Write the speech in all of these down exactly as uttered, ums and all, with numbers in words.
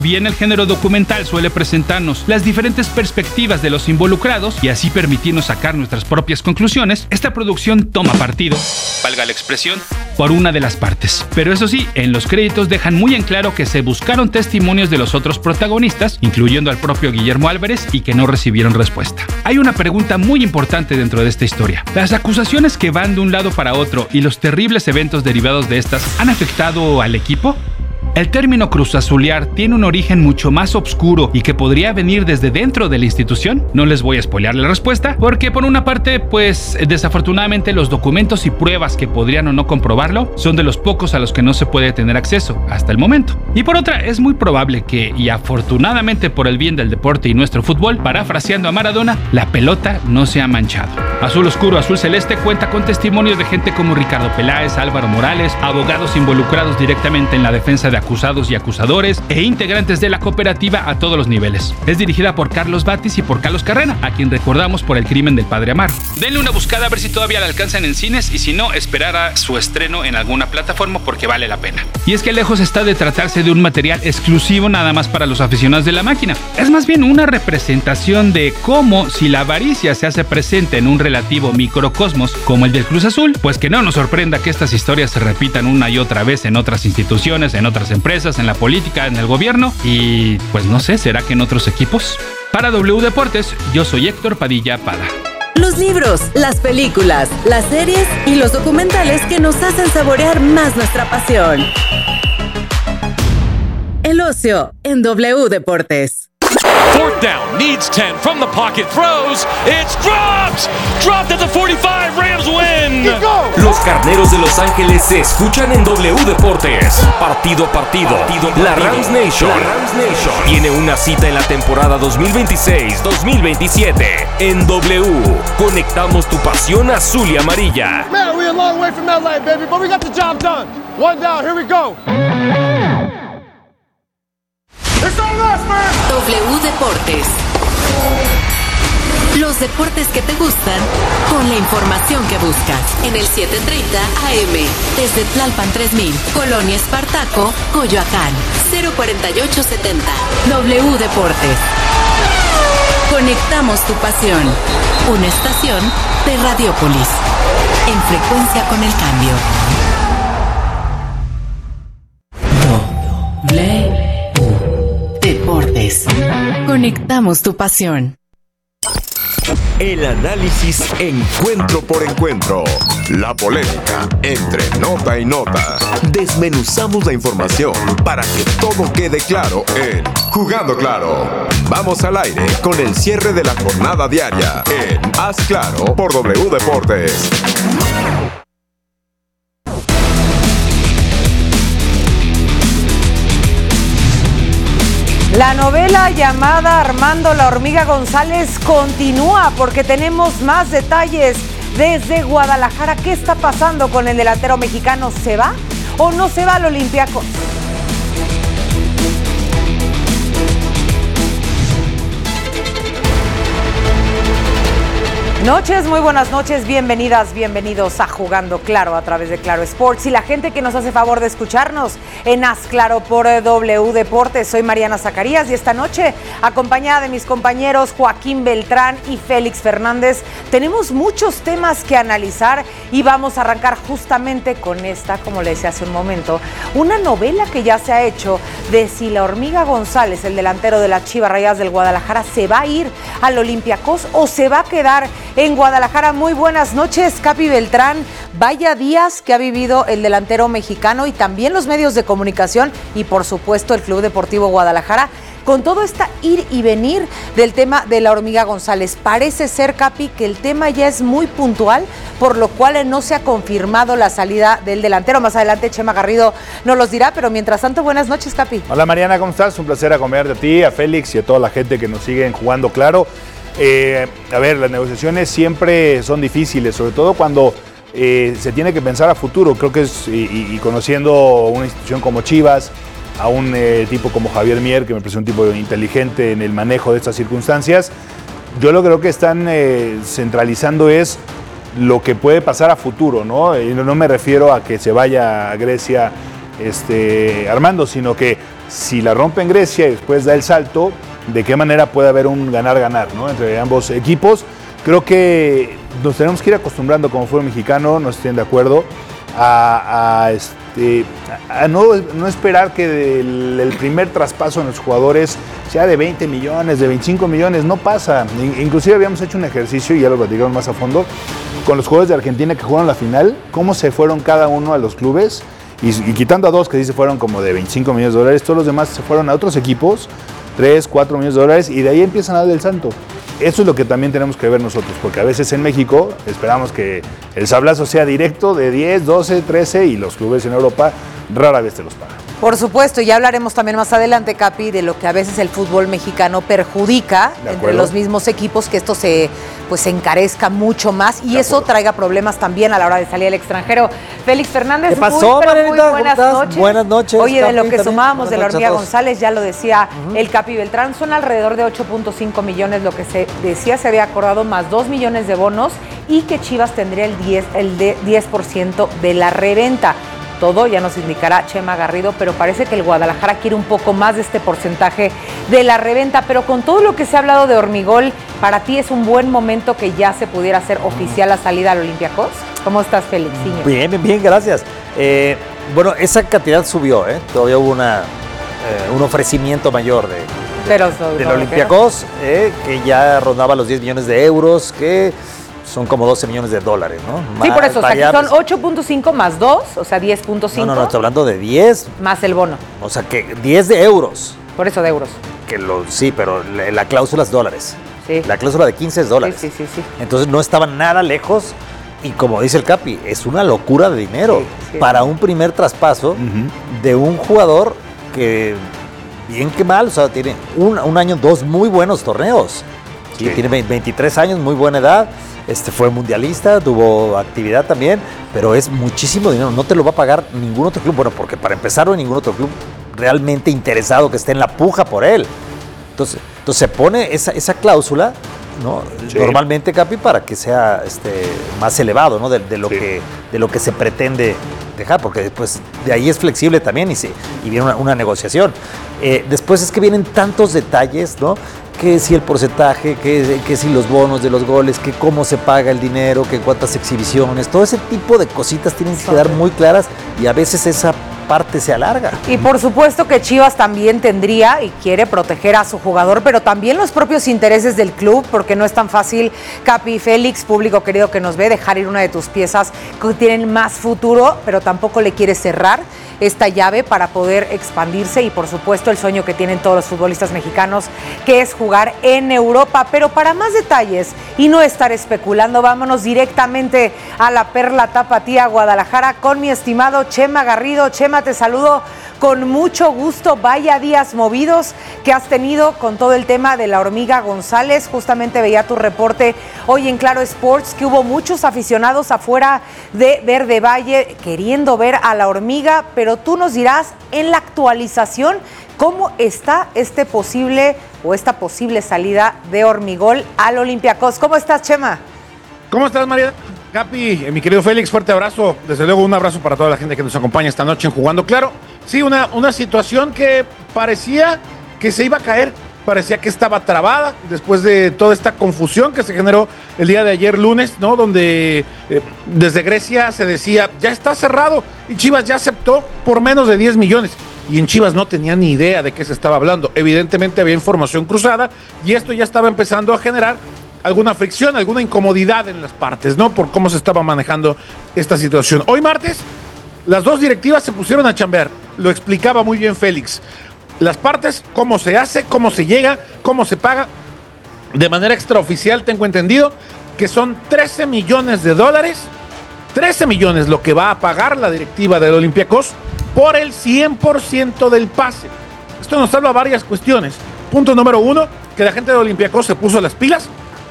Bien, el género documental suele presentarnos las diferentes perspectivas de los involucrados y así permitirnos sacar nuestras propias conclusiones. Esta producción toma partido, valga la expresión, por una de las partes. Pero eso sí, en los créditos dejan muy en claro que se buscaron testimonios de los otros protagonistas, incluyendo al propio Guillermo Álvarez, y que no recibieron respuesta. Hay una pregunta muy importante dentro de esta historia. ¿Las acusaciones que van de un lado para otro y los terribles eventos derivados de estas han afectado al equipo? El término cruzazulear tiene un origen mucho más oscuro y que podría venir desde dentro de la institución. No les voy a spoilear la respuesta, porque por una parte, pues desafortunadamente los documentos y pruebas que podrían o no comprobarlo son de los pocos a los que no se puede tener acceso hasta el momento. Y por otra, es muy probable que, y afortunadamente por el bien del deporte y nuestro fútbol, parafraseando a Maradona, la pelota no se ha manchado. Azul Oscuro, Azul Celeste cuenta con testimonios de gente como Ricardo Peláez, Álvaro Morales, abogados involucrados directamente en la defensa de acusados y acusadores e integrantes de la cooperativa a todos los niveles. Es dirigida por Carlos Batis y por Carlos Carrera, a quien recordamos por El crimen del padre Amaro. Denle una buscada a ver si todavía la alcanzan en cines y si no, esperar a su estreno en alguna plataforma porque vale la pena. Y es que lejos está de tratarse de un material exclusivo nada más para los aficionados de la máquina. Es más bien una representación de cómo, si la avaricia se hace presente en un relativo microcosmos como el del Cruz Azul, pues que no nos sorprenda que estas historias se repitan una y otra vez en otras instituciones, en otras empresas, en la política, en el gobierno y pues no sé, ¿será que en otros equipos? Para W Deportes, yo soy Héctor Padilla Pada. Los libros, las películas, las series y los documentales que nos hacen saborear más nuestra pasión. El ocio en W Deportes. Fourth down, needs ten, from the pocket, throws, it's dropped! Dropped at the forty-five, Rams win! Los Carneros de Los Ángeles se escuchan en W Deportes. Partido a partido, partido, partido. La Rams Nation, la Rams Nation tiene una cita en la temporada dos mil veintiséis dos mil veintisiete. En W, conectamos tu pasión azul y amarilla. Man, we're a long way from L A, baby, but we got the job done. One down, here we go. W Deportes. Los deportes que te gustan con la información que buscas. En el setecientos treinta A M. Desde Tlalpan tres mil, Colonia Espartaco, Coyoacán. cero cuarenta y ocho setenta. W Deportes. Conectamos tu pasión. Una estación de Radiopolis. En frecuencia con el cambio. W Deportes. Conectamos tu pasión. El análisis encuentro por encuentro. La polémica entre nota y nota. Desmenuzamos la información para que todo quede claro en Jugando Claro. Vamos al aire con el cierre de la jornada diaria en Haz Claro por W Deportes. La novela llamada Armando la Hormiga González continúa porque tenemos más detalles desde Guadalajara. ¿Qué está pasando con el delantero mexicano? ¿Se va o no se va al Olympiacos? Noches, muy buenas noches, bienvenidas, bienvenidos a Jugando Claro a través de Claro Sports y la gente que nos hace favor de escucharnos en Haz Claro por W Deportes. Soy Mariana Zacarías y esta noche, acompañada de mis compañeros Joaquín Beltrán y Félix Fernández, tenemos muchos temas que analizar y vamos a arrancar justamente con esta, como le decía hace un momento, una novela que ya se ha hecho de si la Hormiga González, el delantero de las Chivas Rayadas del Guadalajara, se va a ir al Olympiacos o se va a quedar en Guadalajara. Muy buenas noches, Capi Beltrán. Vaya días que ha vivido el delantero mexicano y también los medios de comunicación y por supuesto el Club Deportivo Guadalajara con todo este ir y venir del tema de la Hormiga González. Parece ser, Capi, que el tema ya es muy puntual, por lo cual no se ha confirmado la salida del delantero. Más adelante Chema Garrido nos los dirá, pero mientras tanto, buenas noches, Capi. Hola Mariana, ¿cómo estás? Un placer acompañarte a ti, a Félix y a toda la gente que nos sigue en Jugando Claro. Eh, a ver, las negociaciones siempre son difíciles, sobre todo cuando eh, se tiene que pensar a futuro. Creo que es, y, y conociendo una institución como Chivas, a un eh, tipo como Javier Mier, que me parece un tipo inteligente en el manejo de estas circunstancias, yo lo creo que están eh, centralizando es lo que puede pasar a futuro, ¿no? Y no, no me refiero a que se vaya a Grecia este, Armando, sino que si la rompe en Grecia y después da el salto, de qué manera puede haber un ganar-ganar, ¿no?, entre ambos equipos. Creo que nos tenemos que ir acostumbrando como fútbol mexicano, no estén de acuerdo, a, a, este, a no, no esperar que el, el primer traspaso en los jugadores sea de veinte millones, de veinticinco millones, no pasa. Inclusive habíamos hecho un ejercicio, y ya lo platicamos más a fondo, con los jugadores de Argentina que jugaron la final, cómo se fueron cada uno a los clubes, y, y quitando a dos que sí se fueron como de veinticinco millones de dólares, todos los demás se fueron a otros equipos, tres, cuatro millones de dólares, y de ahí empiezan a dar el santo. Eso es lo que también tenemos que ver nosotros, porque a veces en México esperamos que el sablazo sea directo de diez, doce, trece, y los clubes en Europa rara vez te los pagan. Por supuesto, ya hablaremos también más adelante, Capi, de lo que a veces el fútbol mexicano perjudica entre los mismos equipos, que esto se pues se encarezca mucho más y eso traiga problemas también a la hora de salir al extranjero. Félix Fernández, ¿qué pasó, muy, Marianita? muy buenas noches. Buenas noches. Oye, Capi, de lo que también. sumábamos Buenas de la noches hormiga a todos. González, ya lo decía uh-huh. el Capi Beltrán, son alrededor de ocho punto cinco millones lo que se decía, se había acordado, más dos millones de bonos, y que Chivas tendría el diez, el de diez por ciento de la reventa. Todo ya nos indicará Chema Garrido, pero parece que el Guadalajara quiere un poco más de este porcentaje de la reventa. Pero con todo lo que se ha hablado de Hormigol, ¿para ti es un buen momento que ya se pudiera hacer oficial la salida al Olympiacos? ¿Cómo estás, Félix? Bien, bien, bien, gracias. Eh, bueno, esa cantidad subió, ¿eh? Todavía hubo una, eh, un ofrecimiento mayor de, de, pero, del Olympiacos, eh, que ya rondaba los diez millones de euros, que son como doce millones de dólares, ¿no? Sí, más por eso, o sea, variables. son ocho punto cinco más dos, o sea, diez punto cinco. No, no, no, estoy hablando de diez. Más el bono. O sea, que diez de euros. Por eso de euros. Que lo, sí, pero la, la cláusula es dólares. Sí. La cláusula de quince es dólares. Sí, sí, sí, sí. Entonces no estaban nada lejos y como dice el Capi, es una locura de dinero sí, sí. para un primer traspaso uh-huh. de un jugador que, bien que mal, o sea, tiene un, un año, dos muy buenos torneos. Sí. Sí, tiene veintitrés años, muy buena edad. Este fue mundialista, tuvo actividad también, pero es muchísimo dinero. No te lo va a pagar ningún otro club. Bueno, porque para empezar no hay ningún otro club realmente interesado que esté en la puja por él. Entonces, entonces se pone esa, esa cláusula, ¿no? Sí. Normalmente, Capi, para que sea este, más elevado, ¿no? De, de, lo sí. que, de lo que se pretende dejar, porque después de ahí es flexible también y, se, y viene una, una negociación. Eh, después es que vienen tantos detalles, ¿no? Que si el porcentaje, que, que si los bonos de los goles, que cómo se paga el dinero, que cuántas exhibiciones, todo ese tipo de cositas tienen que quedar muy claras y a veces esa parte se alarga. Y por supuesto que Chivas también tendría y quiere proteger a su jugador, pero también los propios intereses del club, porque no es tan fácil, Capi, Félix, público querido que nos ve, dejar ir una de tus piezas que tienen más futuro, pero tampoco le quiere cerrar esta llave para poder expandirse y por supuesto el sueño que tienen todos los futbolistas mexicanos, que es jugar en Europa. Pero para más detalles y no estar especulando, vámonos directamente a la Perla Tapatía, Guadalajara, con mi estimado Chema Garrido. Chema, te saludo con mucho gusto. Vaya días movidos que has tenido con todo el tema de la hormiga González. Justamente veía tu reporte hoy en Claro Sports que hubo muchos aficionados afuera de Verde Valle queriendo ver a la hormiga, pero tú nos dirás en la actualización cómo está este posible o esta posible salida de Hormigol al Olympiacos. ¿Cómo estás, Chema? ¿Cómo estás, María? Capi, eh, mi querido Félix, fuerte abrazo. Desde luego un abrazo para toda la gente que nos acompaña esta noche en Jugando Claro. Sí, una, una situación que parecía que se iba a caer, parecía que estaba trabada después de toda esta confusión que se generó el día de ayer lunes, ¿no? Donde eh, desde Grecia se decía, ya está cerrado, y Chivas ya aceptó por menos de diez millones. Y en Chivas no tenía ni idea de qué se estaba hablando. Evidentemente había información cruzada y esto ya estaba empezando a generar alguna fricción, alguna incomodidad en las partes, ¿no? Por cómo se estaba manejando esta situación. Hoy martes, las dos directivas se pusieron a chambear. Lo explicaba muy bien Félix. Las partes, cómo se hace, cómo se llega, cómo se paga. De manera extraoficial tengo entendido que son trece millones de dólares. trece millones lo que va a pagar la directiva del Olympiacos por el cien por ciento del pase. Esto nos habla de varias cuestiones. Punto número uno, que la gente de Olympiacos se puso las pilas,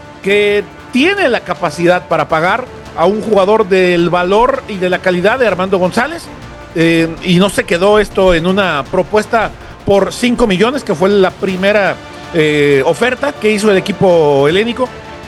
que tiene la capacidad para pagar a un jugador del valor y de la calidad de Armando González, eh, y no se quedó esto en una propuesta por cinco millones, que fue la primera eh, oferta que hizo el equipo helénico,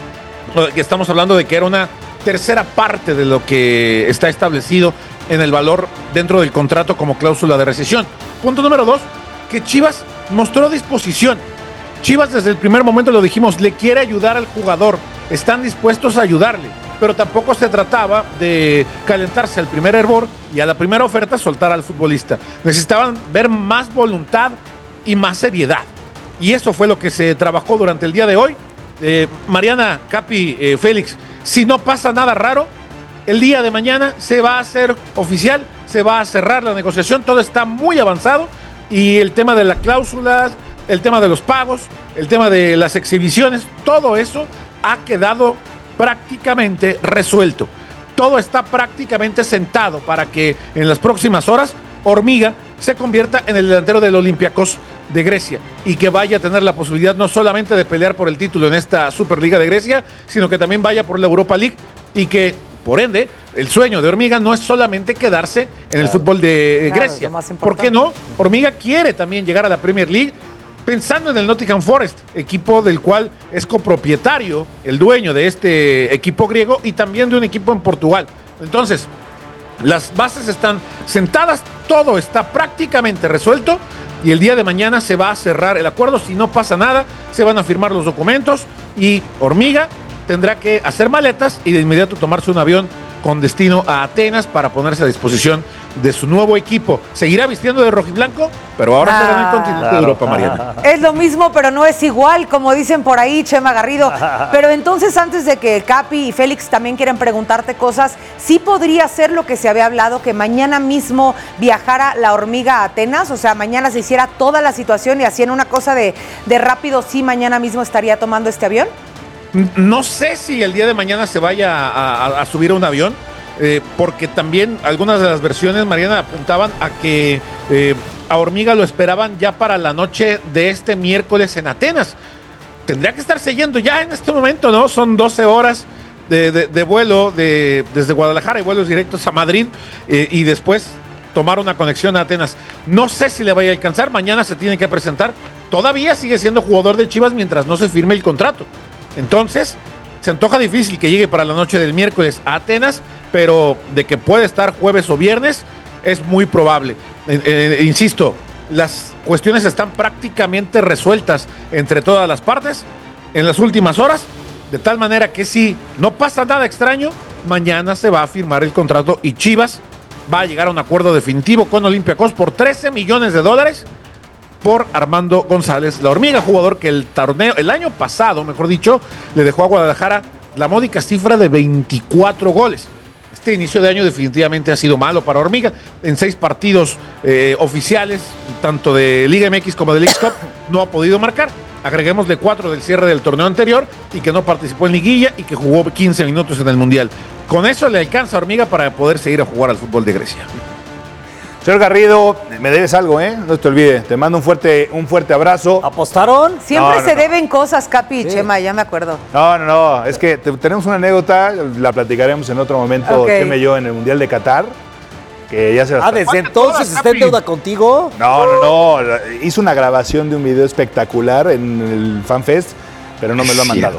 que estamos hablando de que era una tercera parte de lo que está establecido en el valor dentro del contrato como cláusula de rescisión. Punto número dos, que Chivas mostró disposición. Chivas desde el primer momento lo dijimos, le quiere ayudar al jugador, están dispuestos a ayudarle, pero tampoco se trataba de calentarse al primer hervor y a la primera oferta soltar al futbolista. Necesitaban ver más voluntad y más seriedad. Y eso fue lo que se trabajó durante el día de hoy. Eh, Mariana, Capi, eh, Félix, si no pasa nada raro, el día de mañana se va a hacer oficial, se va a cerrar la negociación, todo está muy avanzado y el tema de las cláusulas, el tema de los pagos, el tema de las exhibiciones, todo eso ha quedado prácticamente resuelto. Todo está prácticamente sentado para que en las próximas horas Hormiga se convierta en el delantero del Olympiacos de Grecia y que vaya a tener la posibilidad no solamente de pelear por el título en esta Superliga de Grecia, sino que también vaya por la Europa League y que, por ende, el sueño de Hormiga no es solamente quedarse en el fútbol de Claro, Grecia. lo más importante. ¿Por qué no? Hormiga quiere también llegar a la Premier League, pensando en el Nottingham Forest, equipo del cual es copropietario, el dueño de este equipo griego y también de un equipo en Portugal. Entonces, las bases están sentadas, todo está prácticamente resuelto y el día de mañana se va a cerrar el acuerdo. Si no pasa nada, se van a firmar los documentos y Hormiga tendrá que hacer maletas y de inmediato tomarse un avión con destino a Atenas para ponerse a disposición de su nuevo equipo. Seguirá vistiendo de rojiblanco, pero ahora será en el continente de Europa, Mariana. Es lo mismo, pero no es igual, como dicen por ahí, Chema Garrido. Pero entonces, antes de que Capi y Félix también quieran preguntarte cosas, ¿sí podría ser lo que se había hablado, que mañana mismo viajara la Hormiga a Atenas? O sea, mañana se hiciera toda la situación y así en una cosa de, de rápido, ¿sí mañana mismo estaría tomando este avión? No sé si el día de mañana se vaya a, a, a subir a un avión, eh, porque también algunas de las versiones, Mariana, apuntaban a que eh, a Hormiga lo esperaban ya para la noche de este miércoles en Atenas. Tendría que estarse yendo ya en este momento, ¿no? Son doce horas de, de, de vuelo de, desde Guadalajara y vuelos directos a Madrid eh, y después tomar una conexión a Atenas. No sé si le vaya a alcanzar, mañana se tiene que presentar. Todavía sigue siendo jugador de Chivas mientras no se firme el contrato. Entonces, se antoja difícil que llegue para la noche del miércoles a Atenas, pero de que puede estar jueves o viernes es muy probable. Eh, eh, insisto, las cuestiones están prácticamente resueltas entre todas las partes en las últimas horas, de tal manera que si no pasa nada extraño, mañana se va a firmar el contrato y Chivas va a llegar a un acuerdo definitivo con Olympiacos por trece millones de dólares por Armando González, la Hormiga, jugador que el torneo, el año pasado, mejor dicho, le dejó a Guadalajara la módica cifra de veinticuatro goles. Este inicio de año definitivamente ha sido malo para Hormiga. En seis partidos eh, oficiales, tanto de Liga M X como de League Cup, no ha podido marcar. Agreguémosle cuatro del cierre del torneo anterior y que no participó en liguilla y que jugó quince minutos en el Mundial. Con eso le alcanza a Hormiga para poder seguir a jugar al fútbol de Grecia. Señor Garrido, me debes algo, ¿eh? No te olvides. Te mando un fuerte, un fuerte abrazo. ¿Apostaron? Siempre No, no, se no. deben cosas, Capi y Sí. Chema, ya me acuerdo. No, no, no. Es que te- tenemos una anécdota, la platicaremos en otro momento, Ok. Chema y yo, en el Mundial de Qatar. Que ya se las Ah, desde entonces está en deuda contigo. No, no, no. Hizo una grabación de un video espectacular en el FanFest, pero no me lo ha mandado.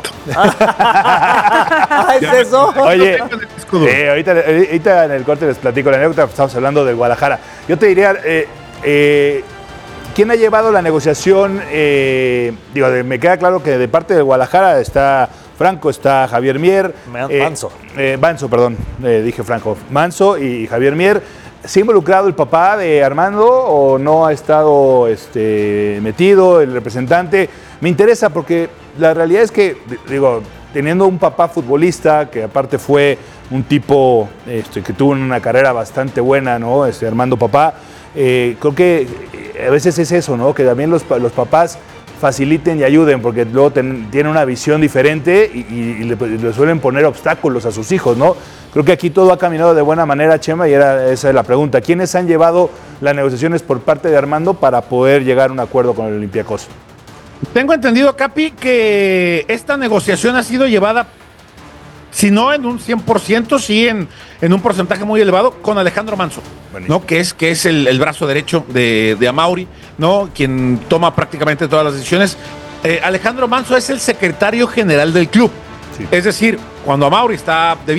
Ah, ¿es eso? Oye, eh, ahorita, ahorita en el corte les platico la anécdota, estamos hablando de Guadalajara. Yo te diría, eh, eh, ¿quién ha llevado la negociación? Eh, digo, de- me queda claro que de parte de Guadalajara está Franco, está Javier Mier. Man- eh, Manso. eh, Manso, perdón, eh, dije Franco. Manso y Javier Mier. ¿Se ha involucrado el papá de Armando o no ha estado este, metido el representante? Me interesa porque la realidad es que, digo, teniendo un papá futbolista, que aparte fue un tipo este, que tuvo una carrera bastante buena, ¿no? Este, Armando Papá, eh, creo que eh, a veces es eso, ¿no? Que también los, pa- los papás faciliten y ayuden, porque luego ten- tienen una visión diferente y, y- y le, le suelen poner obstáculos a sus hijos, ¿no? Creo que aquí todo ha caminado de buena manera, Chema, y era esa es la pregunta. ¿Quiénes han llevado las negociaciones por parte de Armando para poder llegar a un acuerdo con el Olympiacos? Tengo entendido, Capi, que esta negociación ha sido llevada, si no en un cien por ciento, sí en, en un porcentaje muy elevado, con Alejandro Manso, ¿no? Que es, que es el, el brazo derecho de, de Amauri, ¿no? Quien toma prácticamente todas las decisiones. Eh, Alejandro Manso es el secretario general del club. Sí. Es decir, cuando Amauri está de viaje,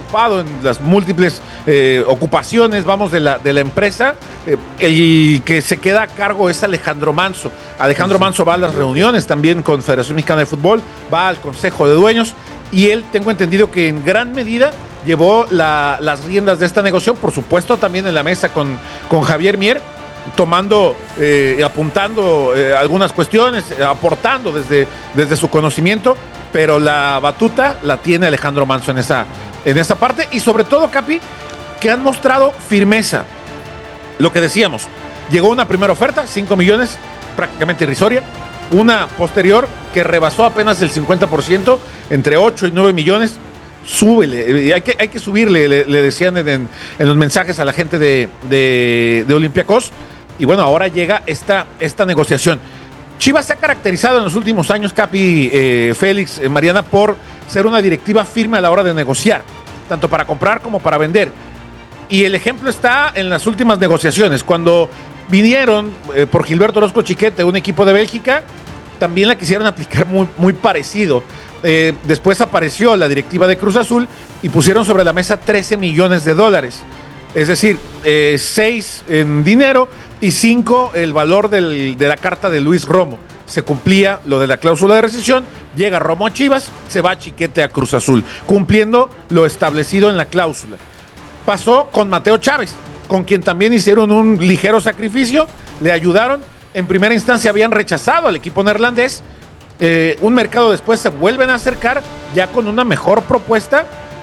ocupado en las múltiples eh, ocupaciones, vamos, de la, de la empresa. Eh, el que se queda a cargo es Alejandro Manso. Alejandro Manso va a las reuniones también con Federación Mexicana de Fútbol, va al Consejo de Dueños y él, tengo entendido que en gran medida llevó la, las riendas de esta negociación, por supuesto también en la mesa con, con Javier Mier, tomando, eh, apuntando eh, algunas cuestiones, eh, aportando desde, desde su conocimiento, pero la batuta la tiene Alejandro Manso en esa, en esa parte, y sobre todo, Capi, que han mostrado firmeza. Lo que decíamos, llegó una primera oferta, cinco millones, prácticamente irrisoria, una posterior que rebasó apenas el cincuenta por ciento, entre ocho y nueve millones, súbele, hay que, hay que subirle, le, le decían en, en, en los mensajes a la gente de, de, de Olympiacos. Y bueno, ahora llega esta, esta negociación. Chivas se ha caracterizado en los últimos años, Capi, eh, Félix, eh, Mariana, por ser una directiva firme a la hora de negociar, tanto para comprar como para vender. Y el ejemplo está en las últimas negociaciones. Cuando vinieron eh, por Gilberto Orozco Chiquete, un equipo de Bélgica, también la quisieron aplicar muy, muy parecido. Eh, después apareció la directiva de Cruz Azul y pusieron sobre la mesa trece millones de dólares. Es decir, eh, seis en dinero y cinco el valor del, de la carta de Luis Romo. Se cumplía lo de la cláusula de rescisión, llega Romo a Chivas, se va Chiquete a Cruz Azul, cumpliendo lo establecido en la cláusula. Pasó con Mateo Chávez, con quien también hicieron un ligero sacrificio, le ayudaron. En primera instancia habían rechazado al equipo neerlandés, eh, un mercado después se vuelven a acercar ya con una mejor propuesta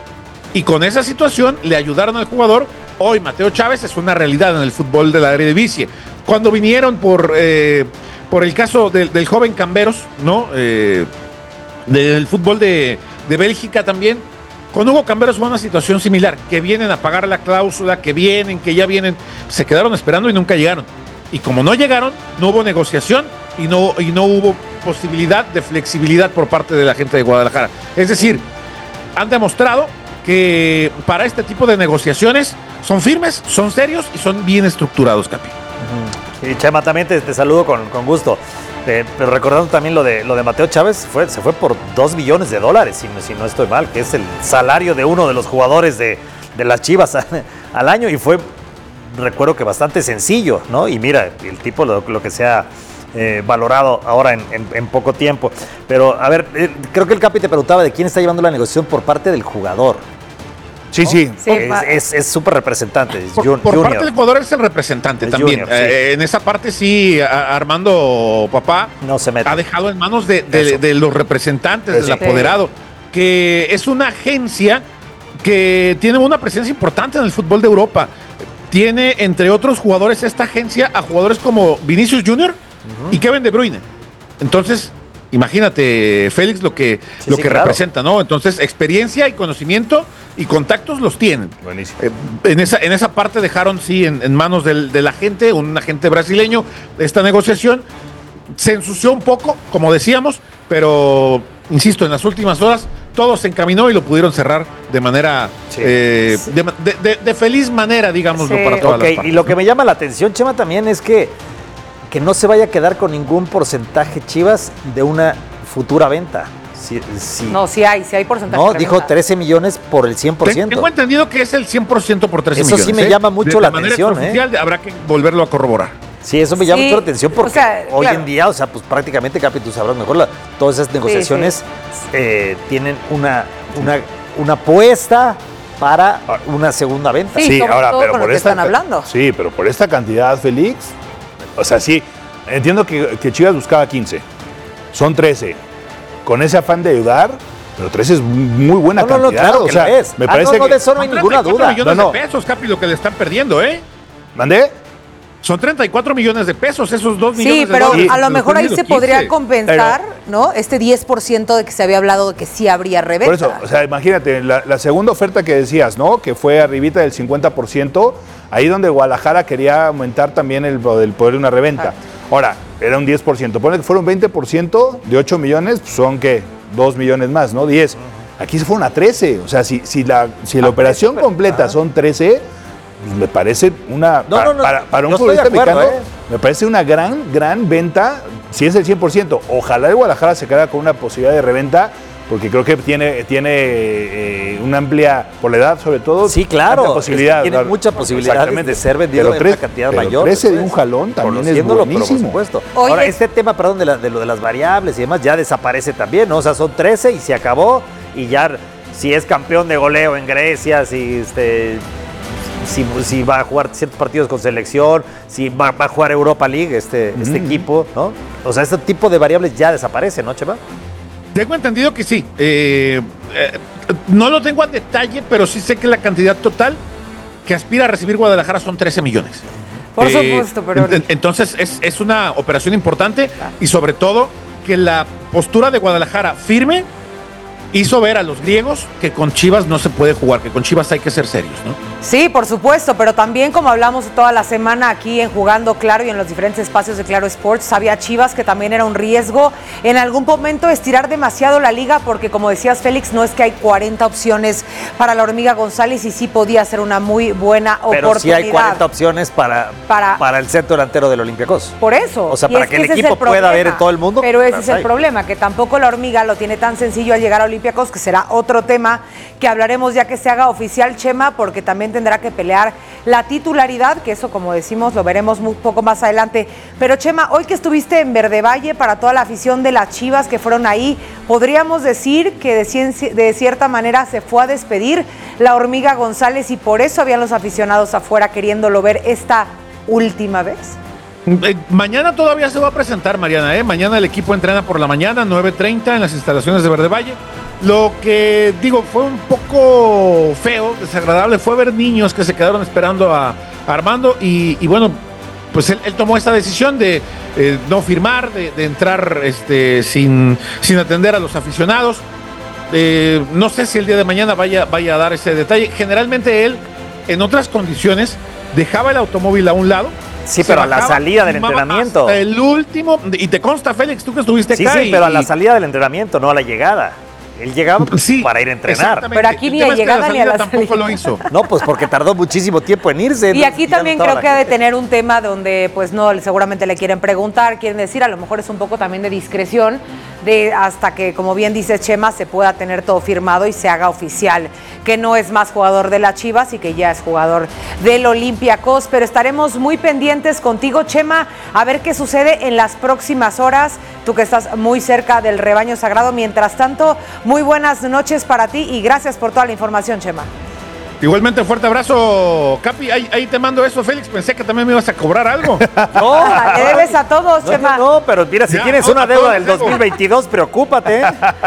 y con esa situación le ayudaron al jugador. Hoy Mateo Chávez es una realidad en el fútbol de la Eredivisie. Cuando vinieron por, eh, por el caso de, del joven Camberos, ¿no? Eh, del fútbol de, de Bélgica también, con Hugo Camberos fue una situación similar, que vienen a pagar la cláusula, que vienen, que ya vienen, se quedaron esperando y nunca llegaron. Y como no llegaron, no hubo negociación y no, y no hubo posibilidad de flexibilidad por parte de la gente de Guadalajara. Es decir, han demostrado que para este tipo de negociaciones son firmes, son serios y son bien estructurados, Capi. Y Chema, también te, te saludo con, con gusto. Eh, pero recordando también lo de, lo de Mateo Chávez, fue, se fue por dos millones de dólares, si, si no estoy mal, que es el salario de uno de los jugadores de, de las Chivas a, al año, y fue, recuerdo que bastante sencillo, ¿no? Y mira, el tipo lo, lo que se ha eh, valorado ahora en, en, en poco tiempo. Pero, a ver, eh, creo que el Capi te preguntaba de quién está llevando la negociación por parte del jugador. Sí, ¿no? sí. Sí, Es súper representante. Es Por, jun- por junior. parte del jugador es el representante El también. junior, sí. Eh, en esa parte sí, a- Armando Papá No se mete. ha dejado en manos de, de- Eso. de los representantes, Eso. del apoderado, que es una agencia que tiene una presencia importante en el fútbol de Europa. Tiene, entre otros jugadores, esta agencia a jugadores como Vinicius Junior uh-huh. y Kevin De Bruyne. Entonces, imagínate, Félix, lo que, Sí, lo sí, que claro. representa, ¿no? Entonces, experiencia y conocimiento y contactos los tienen. Buenísimo. Eh, en, esa, en esa parte dejaron, sí, en, en manos del, del agente, un agente brasileño, esta negociación. Se ensució un poco, como decíamos, pero, insisto, en las últimas horas todo se encaminó y lo pudieron cerrar de manera, Sí. eh, de, de- de- de feliz manera, digámoslo, Sí. para todas Ok, las y partes. lo que me llama la atención, Chema, también es que, que no se vaya a quedar con ningún porcentaje Chivas de una futura venta. Sí, sí. No, sí hay, sí hay porcentaje. No, de dijo venta. trece millones por el cien por Ten- ciento. Tengo entendido que es el cien por ciento por trece Eso millones. sí me ¿eh? llama mucho De la manera atención, extraoficial, habrá que volverlo a corroborar. Sí, eso me llama Sí, mucho la atención porque o sea, hoy claro. en día, o sea, pues prácticamente, Capi, tú sabrás mejor, la- todas esas negociaciones eh, tienen una, una, una apuesta para una segunda venta. Sí, sobre todo con lo que están hablando. Sí, pero por esta cantidad, Félix, o sea, sí, entiendo que, que Chivas buscaba quince, son trece, con ese afán de ayudar, pero trece es muy buena No, no, no, cantidad, claro o que sea, lo es. me Ah, parece no, no, que... de eso no hay Son ninguna treinta y cuatro duda. millones No, no. de pesos, Capi, lo que le están perdiendo, ¿eh? ¿Mandé? Son treinta y cuatro millones de pesos, esos dos millones Sí, de pero dólares. a lo Los mejor ahí tienen se los quince. podría compensar, ¿no? Este diez por ciento de que se había hablado de que sí habría reventa. Por eso, o sea, imagínate, la, la segunda oferta que decías, ¿no? Que fue arribita del cincuenta por ciento, ahí donde Guadalajara quería aumentar también el, el poder de una reventa. Exacto. Ahora, era un diez por ciento. Ponle que fueron veinte por ciento de ocho millones, pues son, ¿qué? dos millones más, ¿no? diez. Aquí se fueron a trece. O sea, si, si la, si la Ah, operación pero- completa ah. son trece, pues me parece una... No, para, no, no, para, para un yo estoy de futbolista acuerdo, mexicano, ¿eh? me parece una gran, gran venta, si es el cien por ciento. Ojalá el Guadalajara se quedara con una posibilidad de reventa, porque creo que tiene, tiene eh, una amplia, por la edad sobre todo, sí, claro, amplia posibilidad. Es que tiene muchas posibilidades de ser vendido pero en tres, una cantidad pero mayor. trece de un jalón también es buenísimo. Por supuesto. Oye, ahora, este tema, perdón, de, la, de lo de las variables y demás, ya desaparece también, ¿no? O sea, son trece y se acabó, y ya si es campeón de goleo en Grecia, si este... Si, si va a jugar ciertos partidos con selección, si va, va a jugar Europa League este, mm. este equipo, ¿no? O sea, este tipo de variables ya desaparecen, ¿no, Chema? Tengo entendido que sí. Eh, eh, no lo tengo a detalle, pero sí sé que la cantidad total que aspira a recibir Guadalajara son trece millones. Por eh, supuesto, pero... Entonces es, es una operación importante y sobre todo que la postura de Guadalajara firme hizo ver a los griegos que con Chivas no se puede jugar, que con Chivas hay que ser serios, ¿no? Sí, por supuesto, pero también como hablamos toda la semana aquí en Jugando Claro y en los diferentes espacios de Claro Sports, había Chivas que también era un riesgo en algún momento estirar demasiado la liga, porque como decías, Félix, no es que hay cuarenta opciones para la Hormiga González y sí podía ser una muy buena pero oportunidad. Pero sí hay cuarenta opciones para, para, para el centro delantero del Olympiacos. Por eso. O sea, y para que, que el equipo el pueda ver en todo el mundo. Pero ese es el problema, que tampoco la Hormiga lo tiene tan sencillo al llegar a Olympiacos, que será otro tema que hablaremos ya que se haga oficial, Chema, porque también tendrá que pelear la titularidad, que eso, como decimos, lo veremos un poco más adelante. Pero Chema, hoy que estuviste en Verde Valle, para toda la afición de las Chivas que fueron ahí, podríamos decir que de, cien, de cierta manera se fue a despedir la Hormiga González y por eso habían los aficionados afuera queriéndolo ver esta última vez. Eh, mañana todavía se va a presentar, Mariana, ¿eh? Mañana el equipo entrena por la mañana, nueve treinta, en las instalaciones de Verde Valle. Lo que, digo, fue un poco feo, desagradable, fue ver niños que se quedaron esperando a, a Armando y, y bueno, pues él, él tomó esta decisión de eh, no firmar, de, de entrar este, sin, sin atender a los aficionados. Eh, no sé si el día de mañana vaya, vaya a dar ese detalle. Generalmente él, en otras condiciones, dejaba el automóvil a un lado. Sí, pero a la salida del entrenamiento. El último, y te consta, Félix, tú que estuviste sí, acá. Sí, sí, pero a la salida del entrenamiento, no a la llegada. Él llegaba sí, para ir a entrenar. Pero aquí ni a llegada ni a la tampoco salida. Lo hizo. No, pues porque tardó muchísimo tiempo en irse. Y aquí también creo que ha de tener un tema donde pues no, seguramente le quieren preguntar, quieren decir, a lo mejor es un poco también de discreción, de hasta que, como bien dice Chema, se pueda tener todo firmado y se haga oficial que no es más jugador de las Chivas y que ya es jugador del Olympiacos. Pero estaremos muy pendientes contigo, Chema, a ver qué sucede en las próximas horas, tú que estás muy cerca del rebaño sagrado. Mientras tanto, muy buenas noches para ti y gracias por toda la información, Chema. Igualmente, fuerte abrazo, Capi. Ahí, ahí te mando eso, Félix. Pensé que también me ibas a cobrar algo. No, le debes a todos, no, Chema. No, pero mira, si ya, tienes no, una deuda del dos mil veintidós, preocúpate.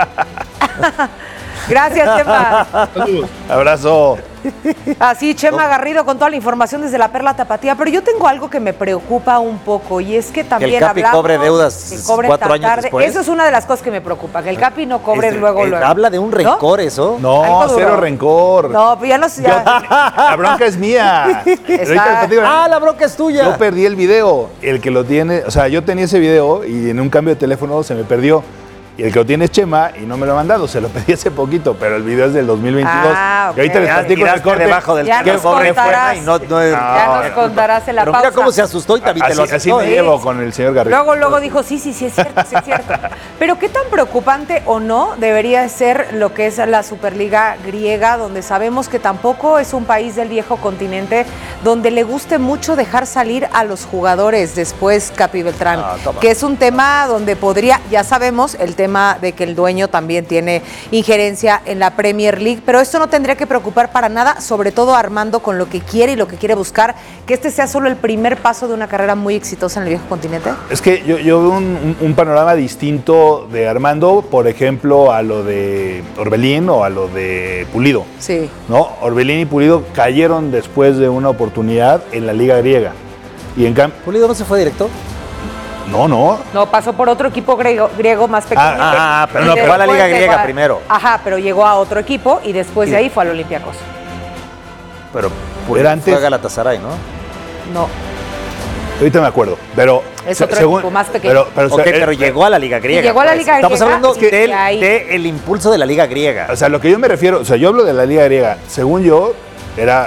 Gracias, Chema. Saludos. Abrazo. Así, Chema Garrido con toda la información desde la Perla Tapatía, pero yo tengo algo que me preocupa un poco y es que también que el Capi hablamos cobre deudas que cobre cuatro tan años tarde. después. Eso es una de las cosas que me preocupa, que el Capi no cobre Es, luego, eh, luego. Habla de un rencor, ¿no? eso. No, cero rencor. No, pues ya no sé. Ya. La bronca es mía. Está... Digo, ah, la bronca es tuya. Yo perdí el video. El que lo tiene, o sea, yo tenía ese video y en un cambio de teléfono se me perdió. Y el que lo tiene es Chema y no me lo ha mandado, se lo pedí hace poquito, pero el video es del dos mil veintidós. Ah, okay. Y ahorita les platico el corte. Debajo del ya nos contarás, y no, no, ya nos contarás en la pero pausa. mira cómo se asustó y también así, te lo aceptó. así me ¿eh? llevo con el señor Garrido. Luego, luego dijo, sí, sí, sí, es cierto, sí es cierto. Pero qué tan preocupante o no debería ser lo que es la Superliga griega, donde sabemos que tampoco es un país del viejo continente, donde le guste mucho dejar salir a los jugadores después, Capi Beltrán, Ah, que es un tema donde podría, ya sabemos, el tema de que el dueño también tiene injerencia en la Premier League, pero esto no tendría que preocupar para nada, sobre todo Armando con lo que quiere y lo que quiere buscar, que este sea solo el primer paso de una carrera muy exitosa en el viejo continente. Es que yo, yo veo un, un panorama distinto de Armando, por ejemplo, a lo de Orbelín o a lo de Pulido. Sí. ¿No? Orbelín y Pulido cayeron después de una oportunidad en la Liga griega. Y en cambio, ¿Pulido no se fue directo? No, no. No, pasó por otro equipo griego, griego más pequeño. Ah, ah pero no, fue a la Liga griega a, primero. Ajá, pero llegó a otro equipo y después y, de ahí fue al Olympiacos. Pero Pulido antes... fue a Galatasaray, ¿no? No. Ahorita me acuerdo, pero... Es otro según, equipo más pequeño. Pero, pero, okay, pero llegó a la Liga griega. Y llegó a la Liga pues. griega. Estamos hablando del de, de el impulso de la Liga griega. O sea, lo que yo me refiero, o sea, yo hablo de la Liga griega. Según yo, era